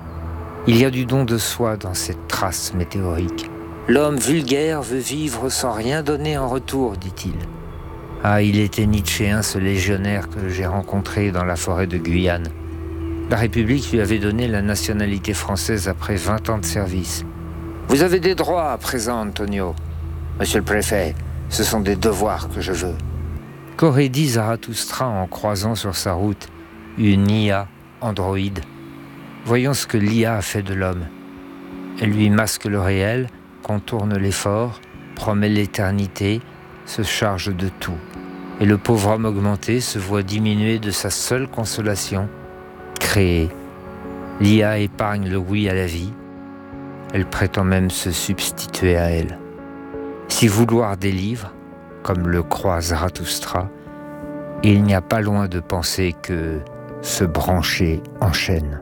Il y a du don de soi dans cette trace météorique. L'homme vulgaire veut vivre sans rien donner en retour, dit-il. Ah, il était nietzschéen, ce légionnaire que j'ai rencontré dans la forêt de Guyane. La République lui avait donné la nationalité française après vingt ans de service. Vous avez des droits à présent, Antonio. Monsieur le préfet, ce sont des devoirs que je veux. Qu'aurait dit Zarathustra en croisant sur sa route une I A androïde? Voyons ce que l'I A a fait de l'homme. Elle lui masque le réel, contourne l'effort, promet l'éternité, se charge de tout. Et le pauvre homme augmenté se voit diminuer de sa seule consolation, créer. L'I A épargne le oui à la vie. Elle prétend même se substituer à elle. Si vouloir délivre, comme le croit Zarathustra, il n'y a pas loin de penser que se brancher enchaîne.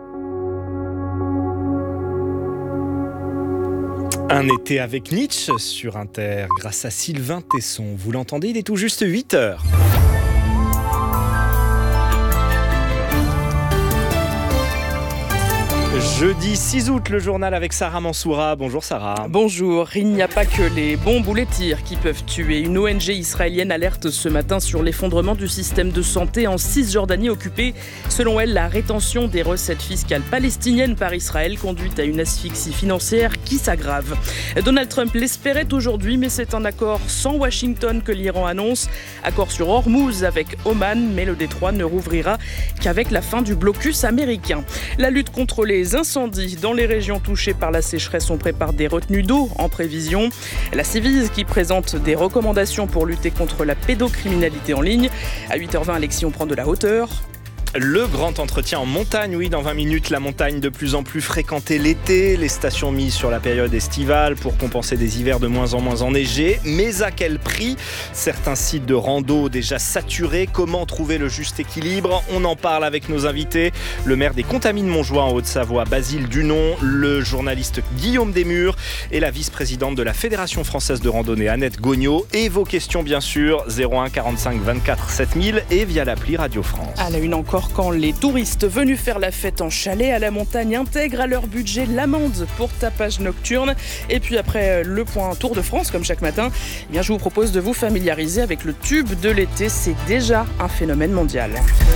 Un été avec Nietzsche sur Inter, grâce à Sylvain Tesson. Vous l'entendez, il est tout juste huit heures. Jeudi six août, le journal avec Sarah Mansoura. Bonjour Sarah. Bonjour. Il n'y a pas que les bombes ou les tirs qui peuvent tuer. Une O N G israélienne alerte ce matin sur l'effondrement du système de santé en Cisjordanie occupée. Selon elle, la rétention des recettes fiscales palestiniennes par Israël conduit à une asphyxie financière qui s'aggrave. Donald Trump l'espérait aujourd'hui, mais c'est un accord sans Washington que l'Iran annonce. Accord sur Hormuz avec Oman, mais le détroit ne rouvrira qu'avec la fin du blocus américain. La lutte contre les incendies dans les régions touchées par la sécheresse, on prépare des retenues d'eau en prévision. La Civise qui présente des recommandations pour lutter contre la pédocriminalité en ligne. À huit heures vingt, Alexis, on prend de la hauteur. Le grand entretien en montagne, oui, dans vingt minutes, la montagne de plus en plus fréquentée l'été, les stations mises sur la période estivale pour compenser des hivers de moins en moins enneigés, mais à quel prix? Certains sites de rando déjà saturés, comment trouver le juste équilibre? On en parle avec nos invités, le maire des Contamines-Montjoie en Haute-Savoie, Basile Dunon, le journaliste Guillaume Desmurs et la vice-présidente de la Fédération française de randonnée, Annette Gognaud, et vos questions bien sûr, zéro un quarante-cinq vingt-quatre sept mille et via l'appli Radio France. À la une encore, quand les touristes venus faire la fête en chalet à la montagne intègrent à leur budget l'amende pour tapage nocturne. Et puis après le point Tour de France, comme chaque matin, eh bien je vous propose de vous familiariser avec le tube de l'été. C'est déjà un phénomène mondial.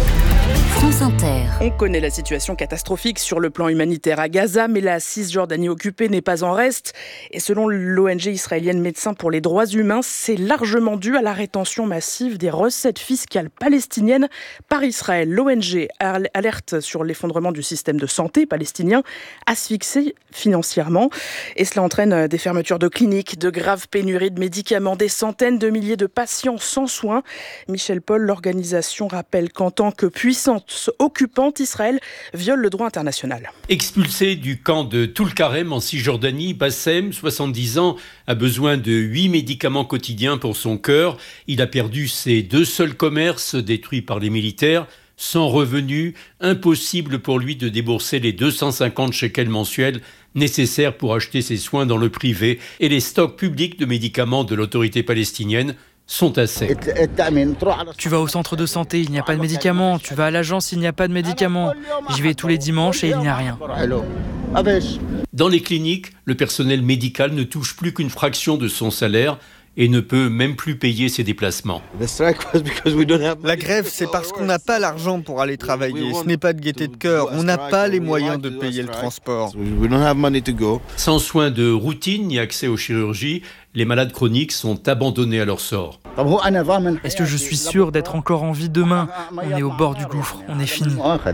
France Inter. On connaît la situation catastrophique sur le plan humanitaire à Gaza, mais la Cisjordanie occupée n'est pas en reste. Et selon l'O N G israélienne Médecins pour les droits humains, c'est largement dû à la rétention massive des recettes fiscales palestiniennes par Israël. L'O N G alerte sur l'effondrement du système de santé palestinien, asphyxié financièrement. Et cela entraîne des fermetures de cliniques, de graves pénuries de médicaments, des centaines de milliers de patients sans soins. Michel Paul, l'organisation rappelle qu'en tant que puissante occupante, Israël viole le droit international. Expulsé du camp de Toul-Karem en Cisjordanie, Bassem, soixante-dix ans, a besoin de huit médicaments quotidiens pour son cœur. Il a perdu ses deux seuls commerces détruits par les militaires. Sans revenus, impossible pour lui de débourser les deux cent cinquante shekels mensuels nécessaires pour acheter ses soins dans le privé, et les stocks publics de médicaments de l'autorité palestinienne sont à sec. Tu vas au centre de santé, il n'y a pas de médicaments. Tu vas à l'agence, il n'y a pas de médicaments. J'y vais tous les dimanches et il n'y a rien. Dans les cliniques, le personnel médical ne touche plus qu'une fraction de son salaire et ne peut même plus payer ses déplacements. La grève, c'est parce qu'on n'a pas l'argent pour aller travailler. Ce n'est pas de gaieté de cœur. On n'a pas les moyens de payer le transport. Sans soins de routine ni accès aux chirurgies, les malades chroniques sont abandonnés à leur sort. Est-ce que je suis sûr d'être encore en vie demain ? On est au bord du gouffre, on est fini.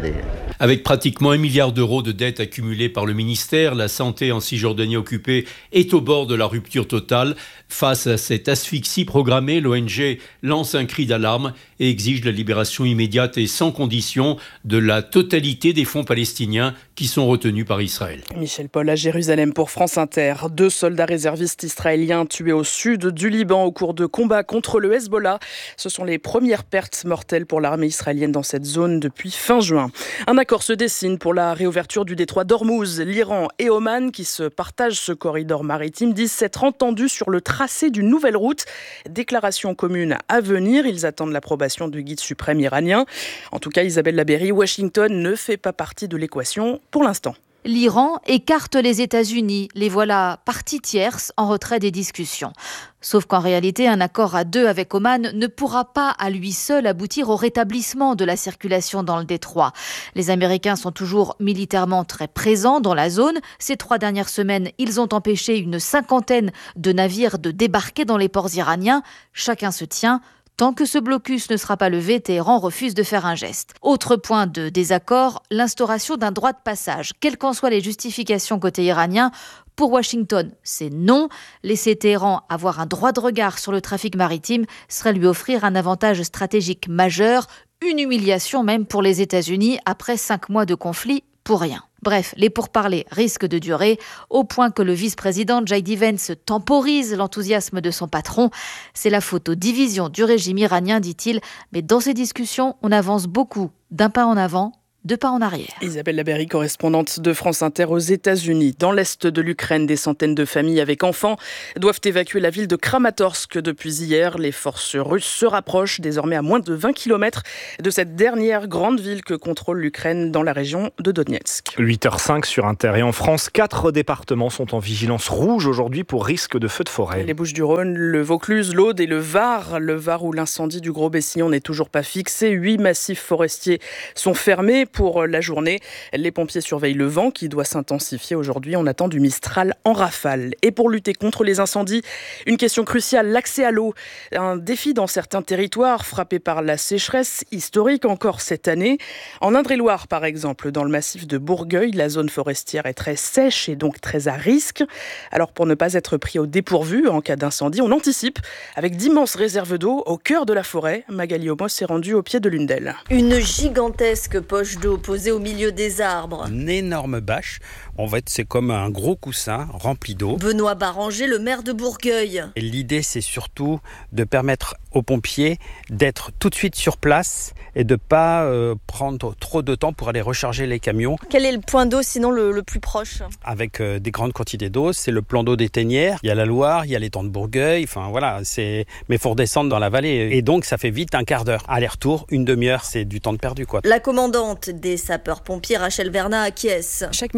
Avec pratiquement un milliard d'euros de dettes accumulées par le ministère, la santé en Cisjordanie occupée est au bord de la rupture totale. Face à cette asphyxie programmée, l'O N G lance un cri d'alarme et exige la libération immédiate et sans condition de la totalité des fonds palestiniens qui sont retenus par Israël. Michel Paul à Jérusalem pour France Inter. Deux soldats réservistes israéliens tués au sud du Liban au cours de combats contre le Hezbollah. Ce sont les premières pertes mortelles pour l'armée israélienne dans cette zone depuis fin juin. Un accord se dessine pour la réouverture du détroit d'Ormuz. L'Iran et Oman, qui se partagent ce corridor maritime, disent s'être entendus sur le tracé d'une nouvelle route. Déclaration commune à venir. Ils attendent l'approbation du guide suprême iranien. En tout cas, Isabelle Labéry, Washington ne fait pas partie de l'équation pour l'instant. L'Iran écarte les États-Unis. Les voilà parties tierces en retrait des discussions. Sauf qu'en réalité, un accord à deux avec Oman ne pourra pas à lui seul aboutir au rétablissement de la circulation dans le détroit. Les Américains sont toujours militairement très présents dans la zone. Ces trois dernières semaines, ils ont empêché une cinquantaine de navires de débarquer dans les ports iraniens. Chacun se tient. Tant que ce blocus ne sera pas levé, Téhéran refuse de faire un geste. Autre point de désaccord, l'instauration d'un droit de passage. Quelles qu'en soient les justifications côté iranien, pour Washington, c'est non. Laisser Téhéran avoir un droit de regard sur le trafic maritime serait lui offrir un avantage stratégique majeur, une humiliation même pour les États-Unis après cinq mois de conflit pour rien. Bref, les pourparlers risquent de durer, au point que le vice-président J D Vance temporise l'enthousiasme de son patron. C'est la faute aux divisions du régime iranien, dit-il, mais dans ces discussions, on avance beaucoup, d'un pas en avant, deux pas en arrière. Isabelle Labéry, correspondante de France Inter aux États-Unis. Dans l'est de l'Ukraine, des centaines de familles avec enfants doivent évacuer la ville de Kramatorsk depuis hier. Les forces russes se rapprochent désormais à moins de vingt kilomètres de cette dernière grande ville que contrôle l'Ukraine dans la région de Donetsk. huit heures zéro cinq sur Inter. Et en France, quatre départements sont en vigilance rouge aujourd'hui pour risque de feu de forêt. Les Bouches-du-Rhône, le Vaucluse, l'Aude et le Var. Le Var où l'incendie du Gros Bessillon n'est toujours pas fixé. Huit massifs forestiers sont fermés pour la journée. Les pompiers surveillent le vent qui doit s'intensifier aujourd'hui. On attend du Mistral en rafale. Et pour lutter contre les incendies, une question cruciale, l'accès à l'eau. Un défi dans certains territoires frappés par la sécheresse historique encore cette année. En Indre-et-Loire, par exemple, dans le massif de Bourgueil, la zone forestière est très sèche et donc très à risque. Alors pour ne pas être pris au dépourvu en cas d'incendie, on anticipe avec d'immenses réserves d'eau au cœur de la forêt. Magali Homos s'est rendue au pied de l'une d'elles. Une gigantesque poche d'eau posée au milieu des arbres. Une énorme bâche. En fait, c'est comme un gros coussin rempli d'eau. Benoît Baranger, le maire de Bourgueil. Et l'idée, c'est surtout de permettre aux pompiers d'être tout de suite sur place et de ne pas euh, prendre trop de temps pour aller recharger les camions. Quel est le point d'eau sinon le, le plus proche ? Avec euh, des grandes quantités d'eau, c'est le plan d'eau des Ténières. Il y a la Loire, il y a l'étang de Bourgueil. Enfin voilà, c'est... mais il faut redescendre dans la vallée. Et donc, ça fait vite un quart d'heure. Aller-retour, une demi-heure, c'est du temps de perdu, quoi. La commandante des sapeurs-pompiers, Rachel Vernat, acquiesce. Chaque minute compte.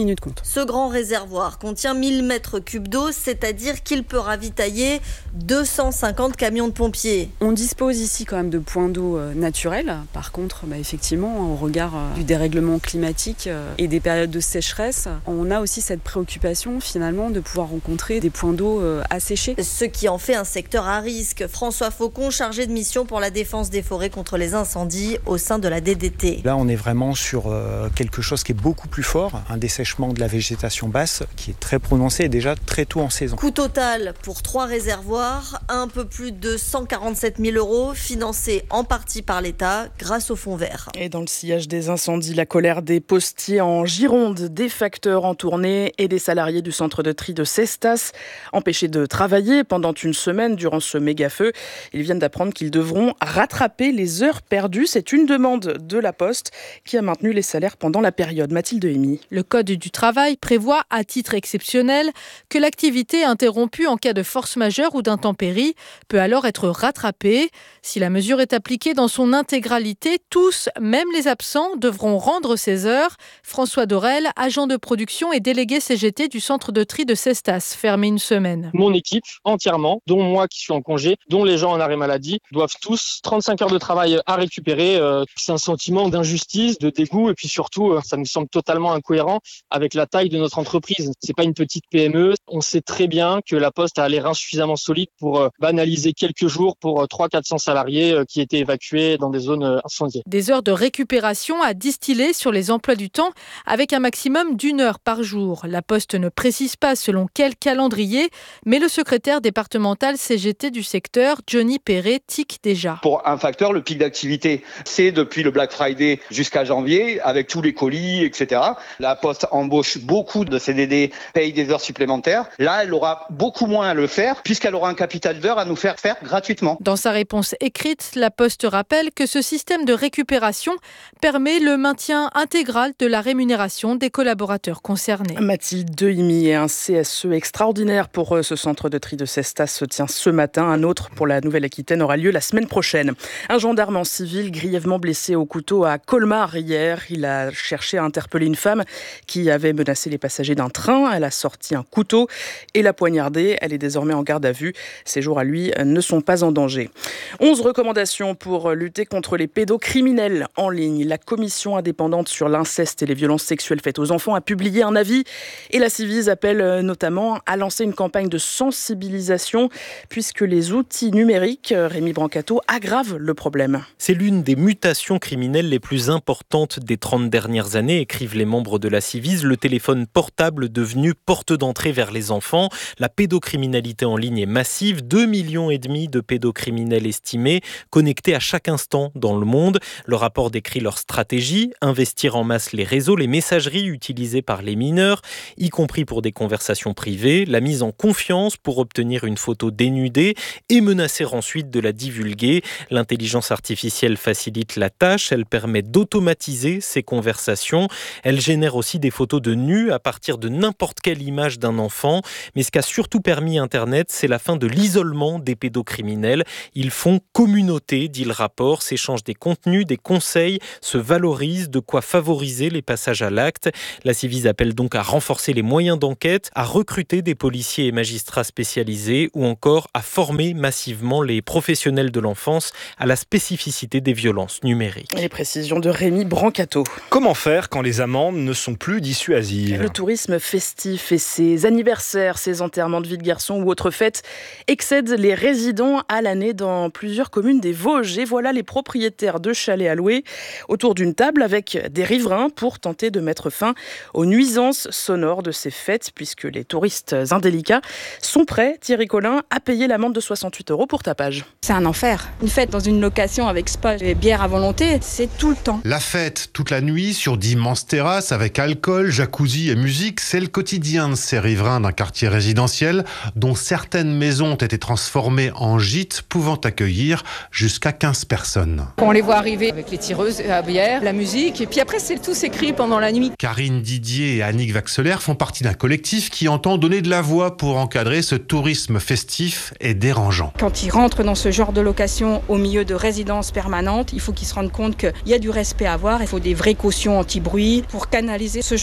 Ce grand réservoir contient mille mètres cubes d'eau, c'est-à-dire qu'il peut ravitailler deux cent cinquante camions de pompiers. On dispose ici quand même de points d'eau naturels. Par contre, bah, effectivement, au regard du dérèglement climatique et des périodes de sécheresse, on a aussi cette préoccupation finalement de pouvoir rencontrer des points d'eau asséchés. Ce qui en fait un secteur à risque. François Faucon, chargé de mission pour la défense des forêts contre les incendies au sein de la D D T. Là, on est vraiment sur quelque chose qui est beaucoup plus fort, un dessèchement de la végétation basse qui est très prononcé et déjà très tôt en saison. Coût total pour trois réservoirs, un peu plus de cent quarante-sept mille euros, financés en partie par l'État grâce au fonds vert. Et dans le sillage des incendies, la colère des postiers en Gironde, des facteurs en tournée et des salariés du centre de tri de Cestas empêchés de travailler pendant une semaine durant ce méga-feu. Ils viennent d'apprendre qu'ils devront rattraper les heures perdues. C'est une demande de la Poste qui a maintenu les salaires pendant la période. Mathilde Hémy. Le Code du travail prévoit, à titre exceptionnel, que l'activité interrompue en cas de force majeure ou d'intempérie peut alors être rattrapée. Si la mesure est appliquée dans son intégralité, tous, même les absents, devront rendre ces heures. François Dorel, agent de production et délégué C G T du centre de tri de Cestas, fermé une semaine. Mon équipe, entièrement, dont moi qui suis en congé, dont les gens en arrêt maladie, doivent tous trente-cinq heures de travail à récupérer. C'est un sentiment d'injustice, de dégoût et puis surtout, ça me semble totalement incohérent avec la taille de notre entreprise. C'est pas une petite P M E. On sait très bien que la Poste a les reins suffisamment solides pour banaliser quelques jours pour trois cents à quatre cents salariés qui étaient évacués dans des zones incendiées. Des heures de récupération à distiller sur les emplois du temps avec un maximum d'une heure par jour. La Poste ne précise pas selon quel calendrier, mais le secrétaire départemental C G T du secteur, Johnny Perret, tique déjà. Pour un facteur, le pic d'activité, c'est depuis le Black Friday jusqu'à janvier, avec tous les colis, et cetera. La Poste embauche beaucoup de C D D, paye des heures supplémentaires. Là, elle aura beaucoup moins à le faire, puisqu'elle aura un capital d'heures à nous faire faire gratuitement. Dans sa réponse écrite, la Poste rappelle que ce système de récupération permet le maintien intégral de la rémunération des collaborateurs concernés. Mathilde Dehimi et un C S E extraordinaire pour ce centre de tri de Cestas se tient ce matin. Un autre pour la Nouvelle-Aquitaine aura lieu la semaine prochaine. Un gendarme en civil grièvement blessé au couteau à Colmar hier. Il a cherché à interpeller une femme qui avait menacé les passagers d'un train. Elle a sorti un couteau et l'a poignardé. Elle est désormais en garde à vue. Ses jours à lui ne sont pas en danger. onze recommandations pour lutter contre les pédocriminels en ligne. La commission indépendante sur l'inceste et les violences sexuelles faites aux enfants a publié un avis et la Civis appelle notamment à lancer une campagne de sensibilisation puisque les outils numériques, Rémi Brancato, aggravent le problème. C'est l'une des mutations criminelles les plus importantes des trente dernières années, écrivent les membres de la Civis. Le téléphone portable devenu porte d'entrée vers les enfants. La pédocriminalité en ligne est massive. deux millions et demi de pédocriminels estimés, connectés à chaque instant dans le monde. Le rapport décrit leur stratégie, investir en masse les réseaux, les messageries utilisées par les mineurs, y compris pour des conversations privées, la mise en confiance pour obtenir une photo dénudée et menacer ensuite de la divulguer. L'intelligence artificielle facilite la tâche, elle permet d'automatiser ces conversations. Elle génère aussi des photos de nus à partir de n'importe quelle image d'un enfant. Mais ce qu'a surtout permis Internet, c'est la fin de l'isolement des pédocriminels. Ils font communauté, dit le rapport, s'échangent des contenus, des conseils, se valorisent, de quoi favoriser les passages à l'acte. La Civis appelle donc à renforcer les moyens d'enquête, à recruter des policiers et magistrats spécialisés ou encore à former massivement les professionnels de l'enfance à la spécificité des violences numériques. Les précisions de Rémi Brancato. Comment faire quand les amendes ne sont plus dissuasives ? Le tourisme festif et ses anniversaires, ses enterrements de vie de garçon ou autres fêtes excèdent les résidents à l'année dans plusieurs communes des Vosges. Et voilà les propriétaires de chalets à louer autour d'une table avec des riverains pour tenter de mettre fin aux nuisances sonores de ces fêtes puisque les touristes indélicats sont prêts, Thierry Collin, à payer l'amende de soixante-huit euros pour tapage. C'est un enfer. Une fête dans une location avec spa et bière à volonté, c'est tout le temps. La fête toute la nuit sur d'immenses terrasses avec alcool, jacuzzi et musique, c'est le quotidien de ces riverains d'un quartier résidentiel dont certaines maisons ont été transformées en gîtes pouvant accueillir jusqu'à quinze personnes. Quand on les voit arriver avec les tireuses à bière, la musique, et puis après c'est tout s'écrit pendant la nuit. Karine Didier et Annick Vaxelaire font partie d'un collectif qui entend donner de la voix pour encadrer ce tourisme festif et dérangeant. Quand ils rentrent dans ce genre de location au milieu de résidences permanentes, il faut qu'ils se rendent compte qu'il y a du respect à avoir, il faut des vraies cautions anti-bruit pour canaliser ce genre de tourisme.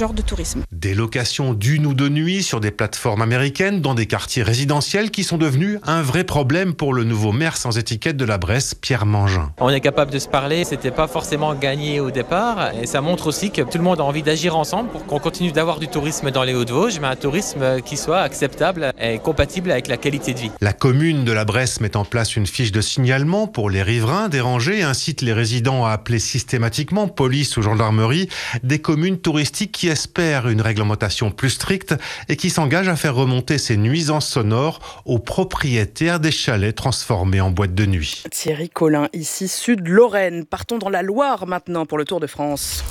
tourisme. Des locations d'une ou deux nuits sur des plateformes américaines dans des quartiers résidentiels qui sont devenus un vrai problème pour le nouveau maire sans étiquette de la Bresse, Pierre Mangin. On est capable de se parler, c'était pas forcément gagné au départ et ça montre aussi que tout le monde a envie d'agir ensemble pour qu'on continue d'avoir du tourisme dans les Hauts-de-Vosges, mais un tourisme qui soit acceptable et compatible avec la qualité de vie. La commune de la Bresse met en place une fiche de signalement pour les riverains dérangés et incite les résidents à appeler systématiquement police ou gendarmerie. Des communes touristiques qui espèrent une réglementation plus stricte et qui s'engagent à faire remonter ces nuisances sonores aux propriétaires des chalets transformés en boîtes de nuit. Thierry Collin, ici Sud-Lorraine. Partons dans la Loire maintenant pour le Tour de France.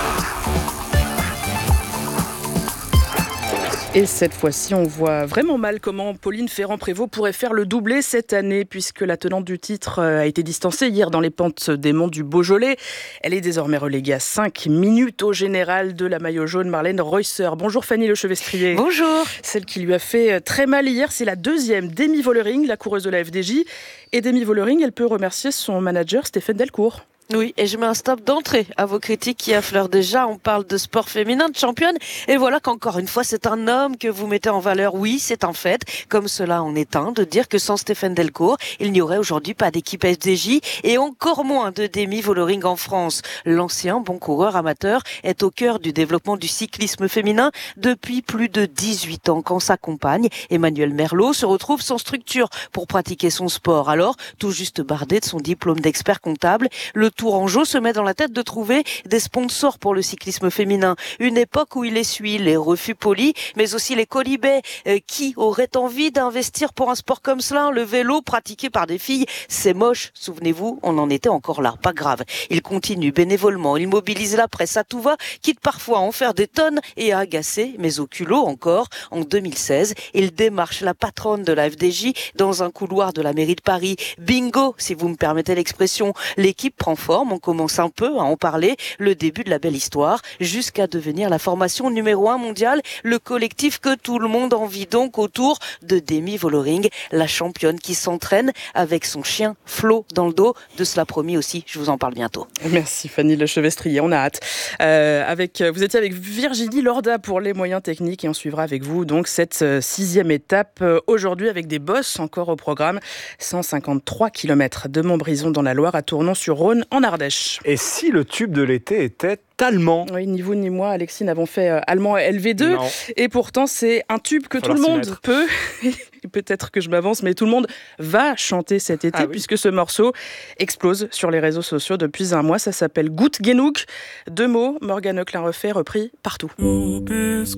Et cette fois-ci, on voit vraiment mal comment Pauline Ferrand-Prévot pourrait faire le doublé cette année, puisque la tenante du titre a été distancée hier dans les pentes des monts du Beaujolais. Elle est désormais reléguée à cinq minutes au général de la maillot jaune, Marlène Reusser. Bonjour Fanny Lechevestrier. Bonjour. Celle qui lui a fait très mal hier, c'est la deuxième Demi Vollering, la coureuse de la F D J. Et Demi Vollering, elle peut remercier son manager Stéphane Delcourt. Oui, et je mets un stop d'entrée à vos critiques qui affleurent déjà. On parle de sport féminin, de championne. Et voilà qu'encore une fois, c'est un homme que vous mettez en valeur. Oui, c'est un fait. Comme cela en est un, de dire que sans Stéphane Delcourt, il n'y aurait aujourd'hui pas d'équipe F D J et encore moins de Demi Vollering en France. L'ancien bon coureur amateur est au cœur du développement du cyclisme féminin depuis plus de dix-huit ans. Quand sa compagne, Emmanuelle Merlot, se retrouve sans structure pour pratiquer son sport. Alors, tout juste bardé de son diplôme d'expert comptable, le Tourangeau se met dans la tête de trouver des sponsors pour le cyclisme féminin. Une époque où il essuie les refus polis, mais aussi les colibets. Euh, qui aurait envie d'investir pour un sport comme cela? Le vélo pratiqué par des filles, c'est moche. Souvenez-vous, on en était encore là. Pas grave. Il continue bénévolement. Il mobilise la presse à tout va, quitte parfois à en faire des tonnes et à agacer, mais au culot encore. En deux mille seize, il démarche la patronne de la F D J dans un couloir de la mairie de Paris. Bingo, si vous me permettez l'expression. L'équipe prend forme, on commence un peu à en parler, le début de la belle histoire, jusqu'à devenir la formation numéro un mondiale, le collectif que tout le monde envie donc autour de Demi Vollering, la championne qui s'entraîne avec son chien Flo dans le dos. De cela promis aussi, je vous en parle bientôt. Merci Fanny Lechevestrier, on a hâte. Euh, avec, vous étiez avec Virginie Lorda pour les moyens techniques et on suivra avec vous donc cette sixième étape aujourd'hui avec des bosses encore au programme. cent cinquante-trois kilomètres de Montbrison dans la Loire à Tournon-sur-Rhône en Ardèche. Et si le tube de l'été était allemand? Oui, ni vous ni moi, Alexis, n'avons fait euh, allemand L V deux. Non. Et pourtant, c'est un tube que tout le monde peut. Peut-être que je m'avance, mais tout le monde va chanter cet été, ah, oui. puisque ce morceau explose sur les réseaux sociaux depuis un mois. Ça s'appelle Gut Genug. Deux mots, Morgane Klein-Refait, repris partout. Du bist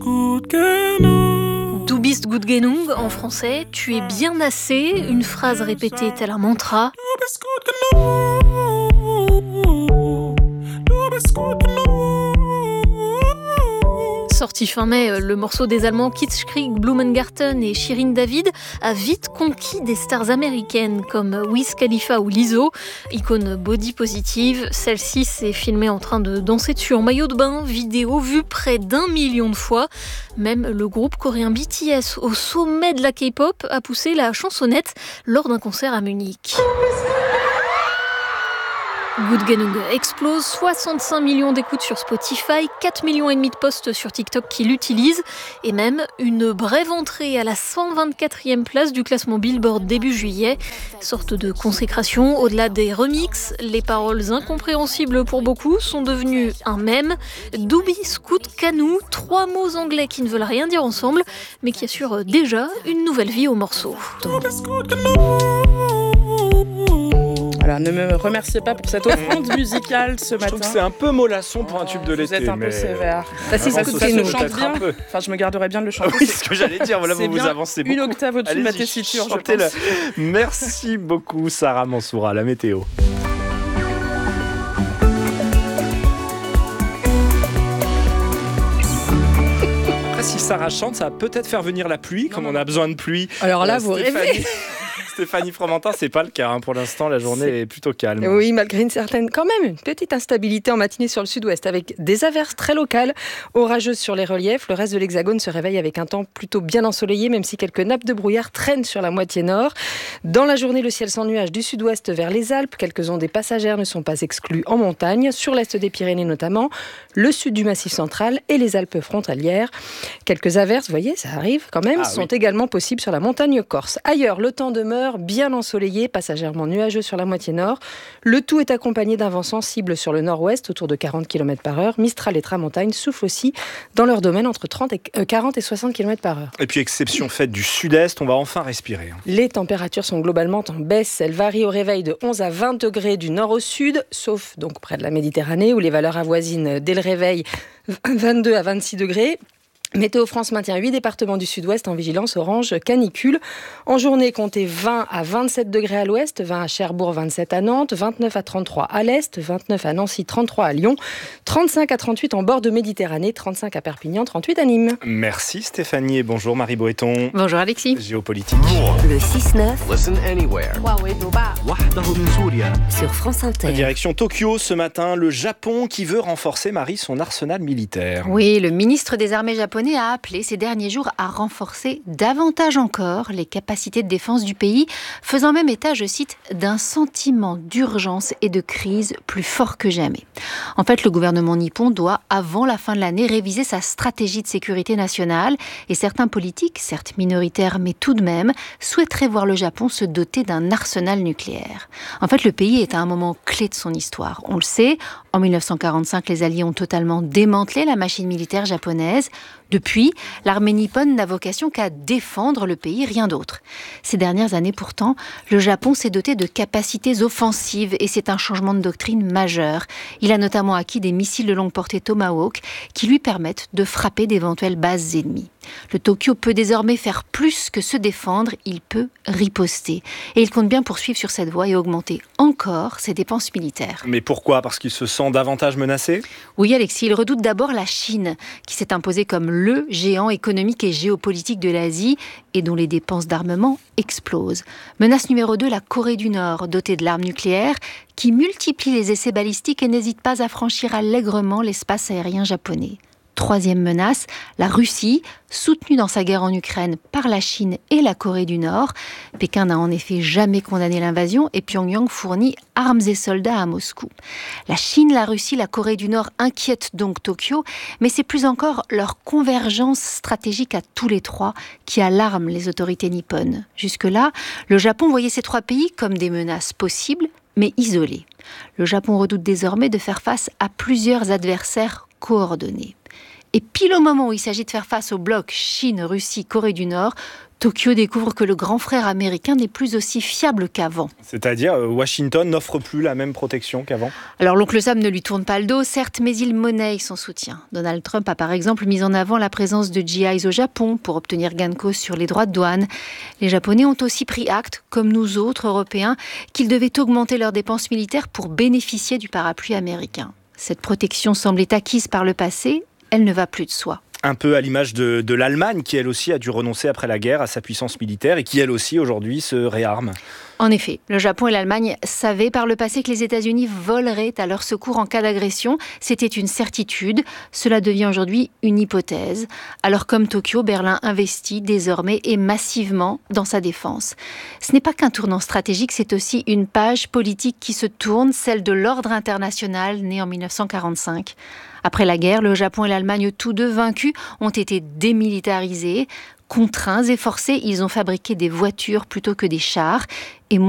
gut genug, en français, tu es bien assez, une phrase répétée tel un mantra. Du bist gut genug. Du bist gut genug. Sorti fin mai, le morceau des Allemands Kitschkrieg, Blumengarten et Shirin David a vite conquis des stars américaines comme Wiz Khalifa ou Lizzo. Icône body positive, celle-ci s'est filmée en train de danser dessus en maillot de bain, vidéo vue près d'un million de fois. Même le groupe coréen B T S, au sommet de la K-pop, a poussé la chansonnette lors d'un concert à Munich. Gut Genug explose, soixante-cinq millions d'écoutes sur Spotify, quatre millions et demi de posts sur TikTok qui l'utilisent et même une brève entrée à la cent vingt-quatrième place du classement Billboard début juillet. Sorte de consécration, au-delà des remixes, les paroles incompréhensibles pour beaucoup sont devenues un mème. Doubi, Scoot, Canou, trois mots anglais qui ne veulent rien dire ensemble, mais qui assurent déjà une nouvelle vie au morceau. Voilà, ne me remerciez pas pour cette offrande musicale ce matin. Je trouve que c'est un peu mollasson pour un tube de l'été. Vous êtes un peu mais... sévère. Ça, c'est ça, ce ça se chante bien. Enfin, je me garderais bien de le chanter. Oui, ce que j'allais dire. Voilà, vous vous avancez beaucoup. Une octave au-dessus de ma tessiture, je pense. Merci beaucoup, Sarah Mansoura, la météo. Après, si Sarah chante, ça va peut-être faire venir la pluie, non, comme on a besoin de pluie. Alors là, euh, vous Stéphanie... rêvez. Stéphanie Fromentin, c'est pas le cas. Hein. Pour l'instant, la journée c'est... est plutôt calme. Oui, malgré une certaine, quand même, une petite instabilité en matinée sur le sud-ouest, avec des averses très locales, orageuses sur les reliefs. Le reste de l'Hexagone se réveille avec un temps plutôt bien ensoleillé, même si quelques nappes de brouillard traînent sur la moitié nord. Dans la journée, le ciel sans nuages du sud-ouest vers les Alpes. Quelques ondées passagères ne sont pas exclues en montagne, sur l'est des Pyrénées notamment, le sud du Massif central et les Alpes frontalières. Quelques averses, vous voyez, ça arrive quand même, ah, sont oui. également possibles sur la montagne corse. Ailleurs, le temps demeure bien ensoleillé, passagèrement nuageux sur la moitié nord. Le tout est accompagné d'un vent sensible sur le nord-ouest, autour de quarante kilomètres par heure. Mistral et tramontagne soufflent aussi dans leur domaine entre trente et, euh, quarante et soixante kilomètres par heure. Et puis, exception faite du sud-est, on va enfin respirer. Les températures sont globalement en baisse. Elles varient au réveil de onze à vingt degrés du nord au sud, sauf donc près de la Méditerranée, où les valeurs avoisinent dès le réveil vingt-deux à vingt-six degrés. Météo France maintient huit départements du sud-ouest en vigilance orange canicule. En journée, comptez vingt à vingt-sept degrés à l'ouest, vingt à Cherbourg, vingt-sept à Nantes, vingt-neuf à trente-trois à l'est, vingt-neuf à Nancy, trente-trois à Lyon, trente-cinq à trente-huit en bord de Méditerranée, trente-cinq à Perpignan, trente-huit à Nîmes. Merci Stéphanie et bonjour Marie Boéton. Bonjour Alexis. Géopolitique. Le six neuf. Listen anywhere. Sur France Inter. Direction Tokyo ce matin, le Japon qui veut renforcer, Marie, son arsenal militaire. Oui, le ministre des Armées japonais a appelé ces derniers jours à renforcer davantage encore les capacités de défense du pays, faisant même état, je cite, d'un sentiment d'urgence et de crise plus fort que jamais. En fait, le gouvernement nippon doit, avant la fin de l'année, réviser sa stratégie de sécurité nationale et certains politiques, certes minoritaires mais tout de même, souhaiteraient voir le Japon se doter d'un arsenal nucléaire. En fait, le pays est à un moment clé de son histoire. On le sait, en dix-neuf cent quarante-cinq, les Alliés ont totalement démantelé la machine militaire japonaise. Depuis, l'armée nippone n'a vocation qu'à défendre le pays, rien d'autre. Ces dernières années, pourtant, le Japon s'est doté de capacités offensives et c'est un changement de doctrine majeur. Il a notamment acquis des missiles de longue portée Tomahawk qui lui permettent de frapper d'éventuelles bases ennemies. Le Tokyo peut désormais faire plus que se défendre, il peut riposter. Et il compte bien poursuivre sur cette voie et augmenter encore ses dépenses militaires. Mais pourquoi ? Parce qu'il se sent davantage menacé ? Oui Alexis, il redoute d'abord la Chine, qui s'est imposée comme le géant économique et géopolitique de l'Asie et dont les dépenses d'armement explosent. Menace numéro deux, la Corée du Nord, dotée de l'arme nucléaire, qui multiplie les essais balistiques et n'hésite pas à franchir allègrement l'espace aérien japonais. Troisième menace, la Russie, soutenue dans sa guerre en Ukraine par la Chine et la Corée du Nord. Pékin n'a en effet jamais condamné l'invasion et Pyongyang fournit armes et soldats à Moscou. La Chine, la Russie, la Corée du Nord inquiètent donc Tokyo, mais c'est plus encore leur convergence stratégique à tous les trois qui alarme les autorités nippones. Jusque-là, le Japon voyait ces trois pays comme des menaces possibles, mais isolées. Le Japon redoute désormais de faire face à plusieurs adversaires coordonnés. Et pile au moment où il s'agit de faire face au bloc Chine, Russie, Corée du Nord, Tokyo découvre que le grand frère américain n'est plus aussi fiable qu'avant. C'est-à-dire, Washington n'offre plus la même protection qu'avant ? Alors l'oncle Sam ne lui tourne pas le dos, certes, mais il monnaie son soutien. Donald Trump a par exemple mis en avant la présence de G Is au Japon pour obtenir gain de cause sur les droits de douane. Les Japonais ont aussi pris acte, comme nous autres Européens, qu'ils devaient augmenter leurs dépenses militaires pour bénéficier du parapluie américain. Cette protection semblait acquise par le passé, elle ne va plus de soi. Un peu à l'image de, de l'Allemagne, qui elle aussi a dû renoncer après la guerre à sa puissance militaire et qui elle aussi aujourd'hui se réarme. En effet, le Japon et l'Allemagne savaient par le passé que les États-Unis voleraient à leur secours en cas d'agression. C'était une certitude. Cela devient aujourd'hui une hypothèse. Alors comme Tokyo, Berlin investit désormais et massivement dans sa défense. Ce n'est pas qu'un tournant stratégique, c'est aussi une page politique qui se tourne, celle de l'ordre international né en dix-neuf cent quarante-cinq. Après la guerre, le Japon et l'Allemagne, tous deux vaincus, ont été démilitarisés. Contraints et forcés, ils ont fabriqué des voitures plutôt que des chars. Et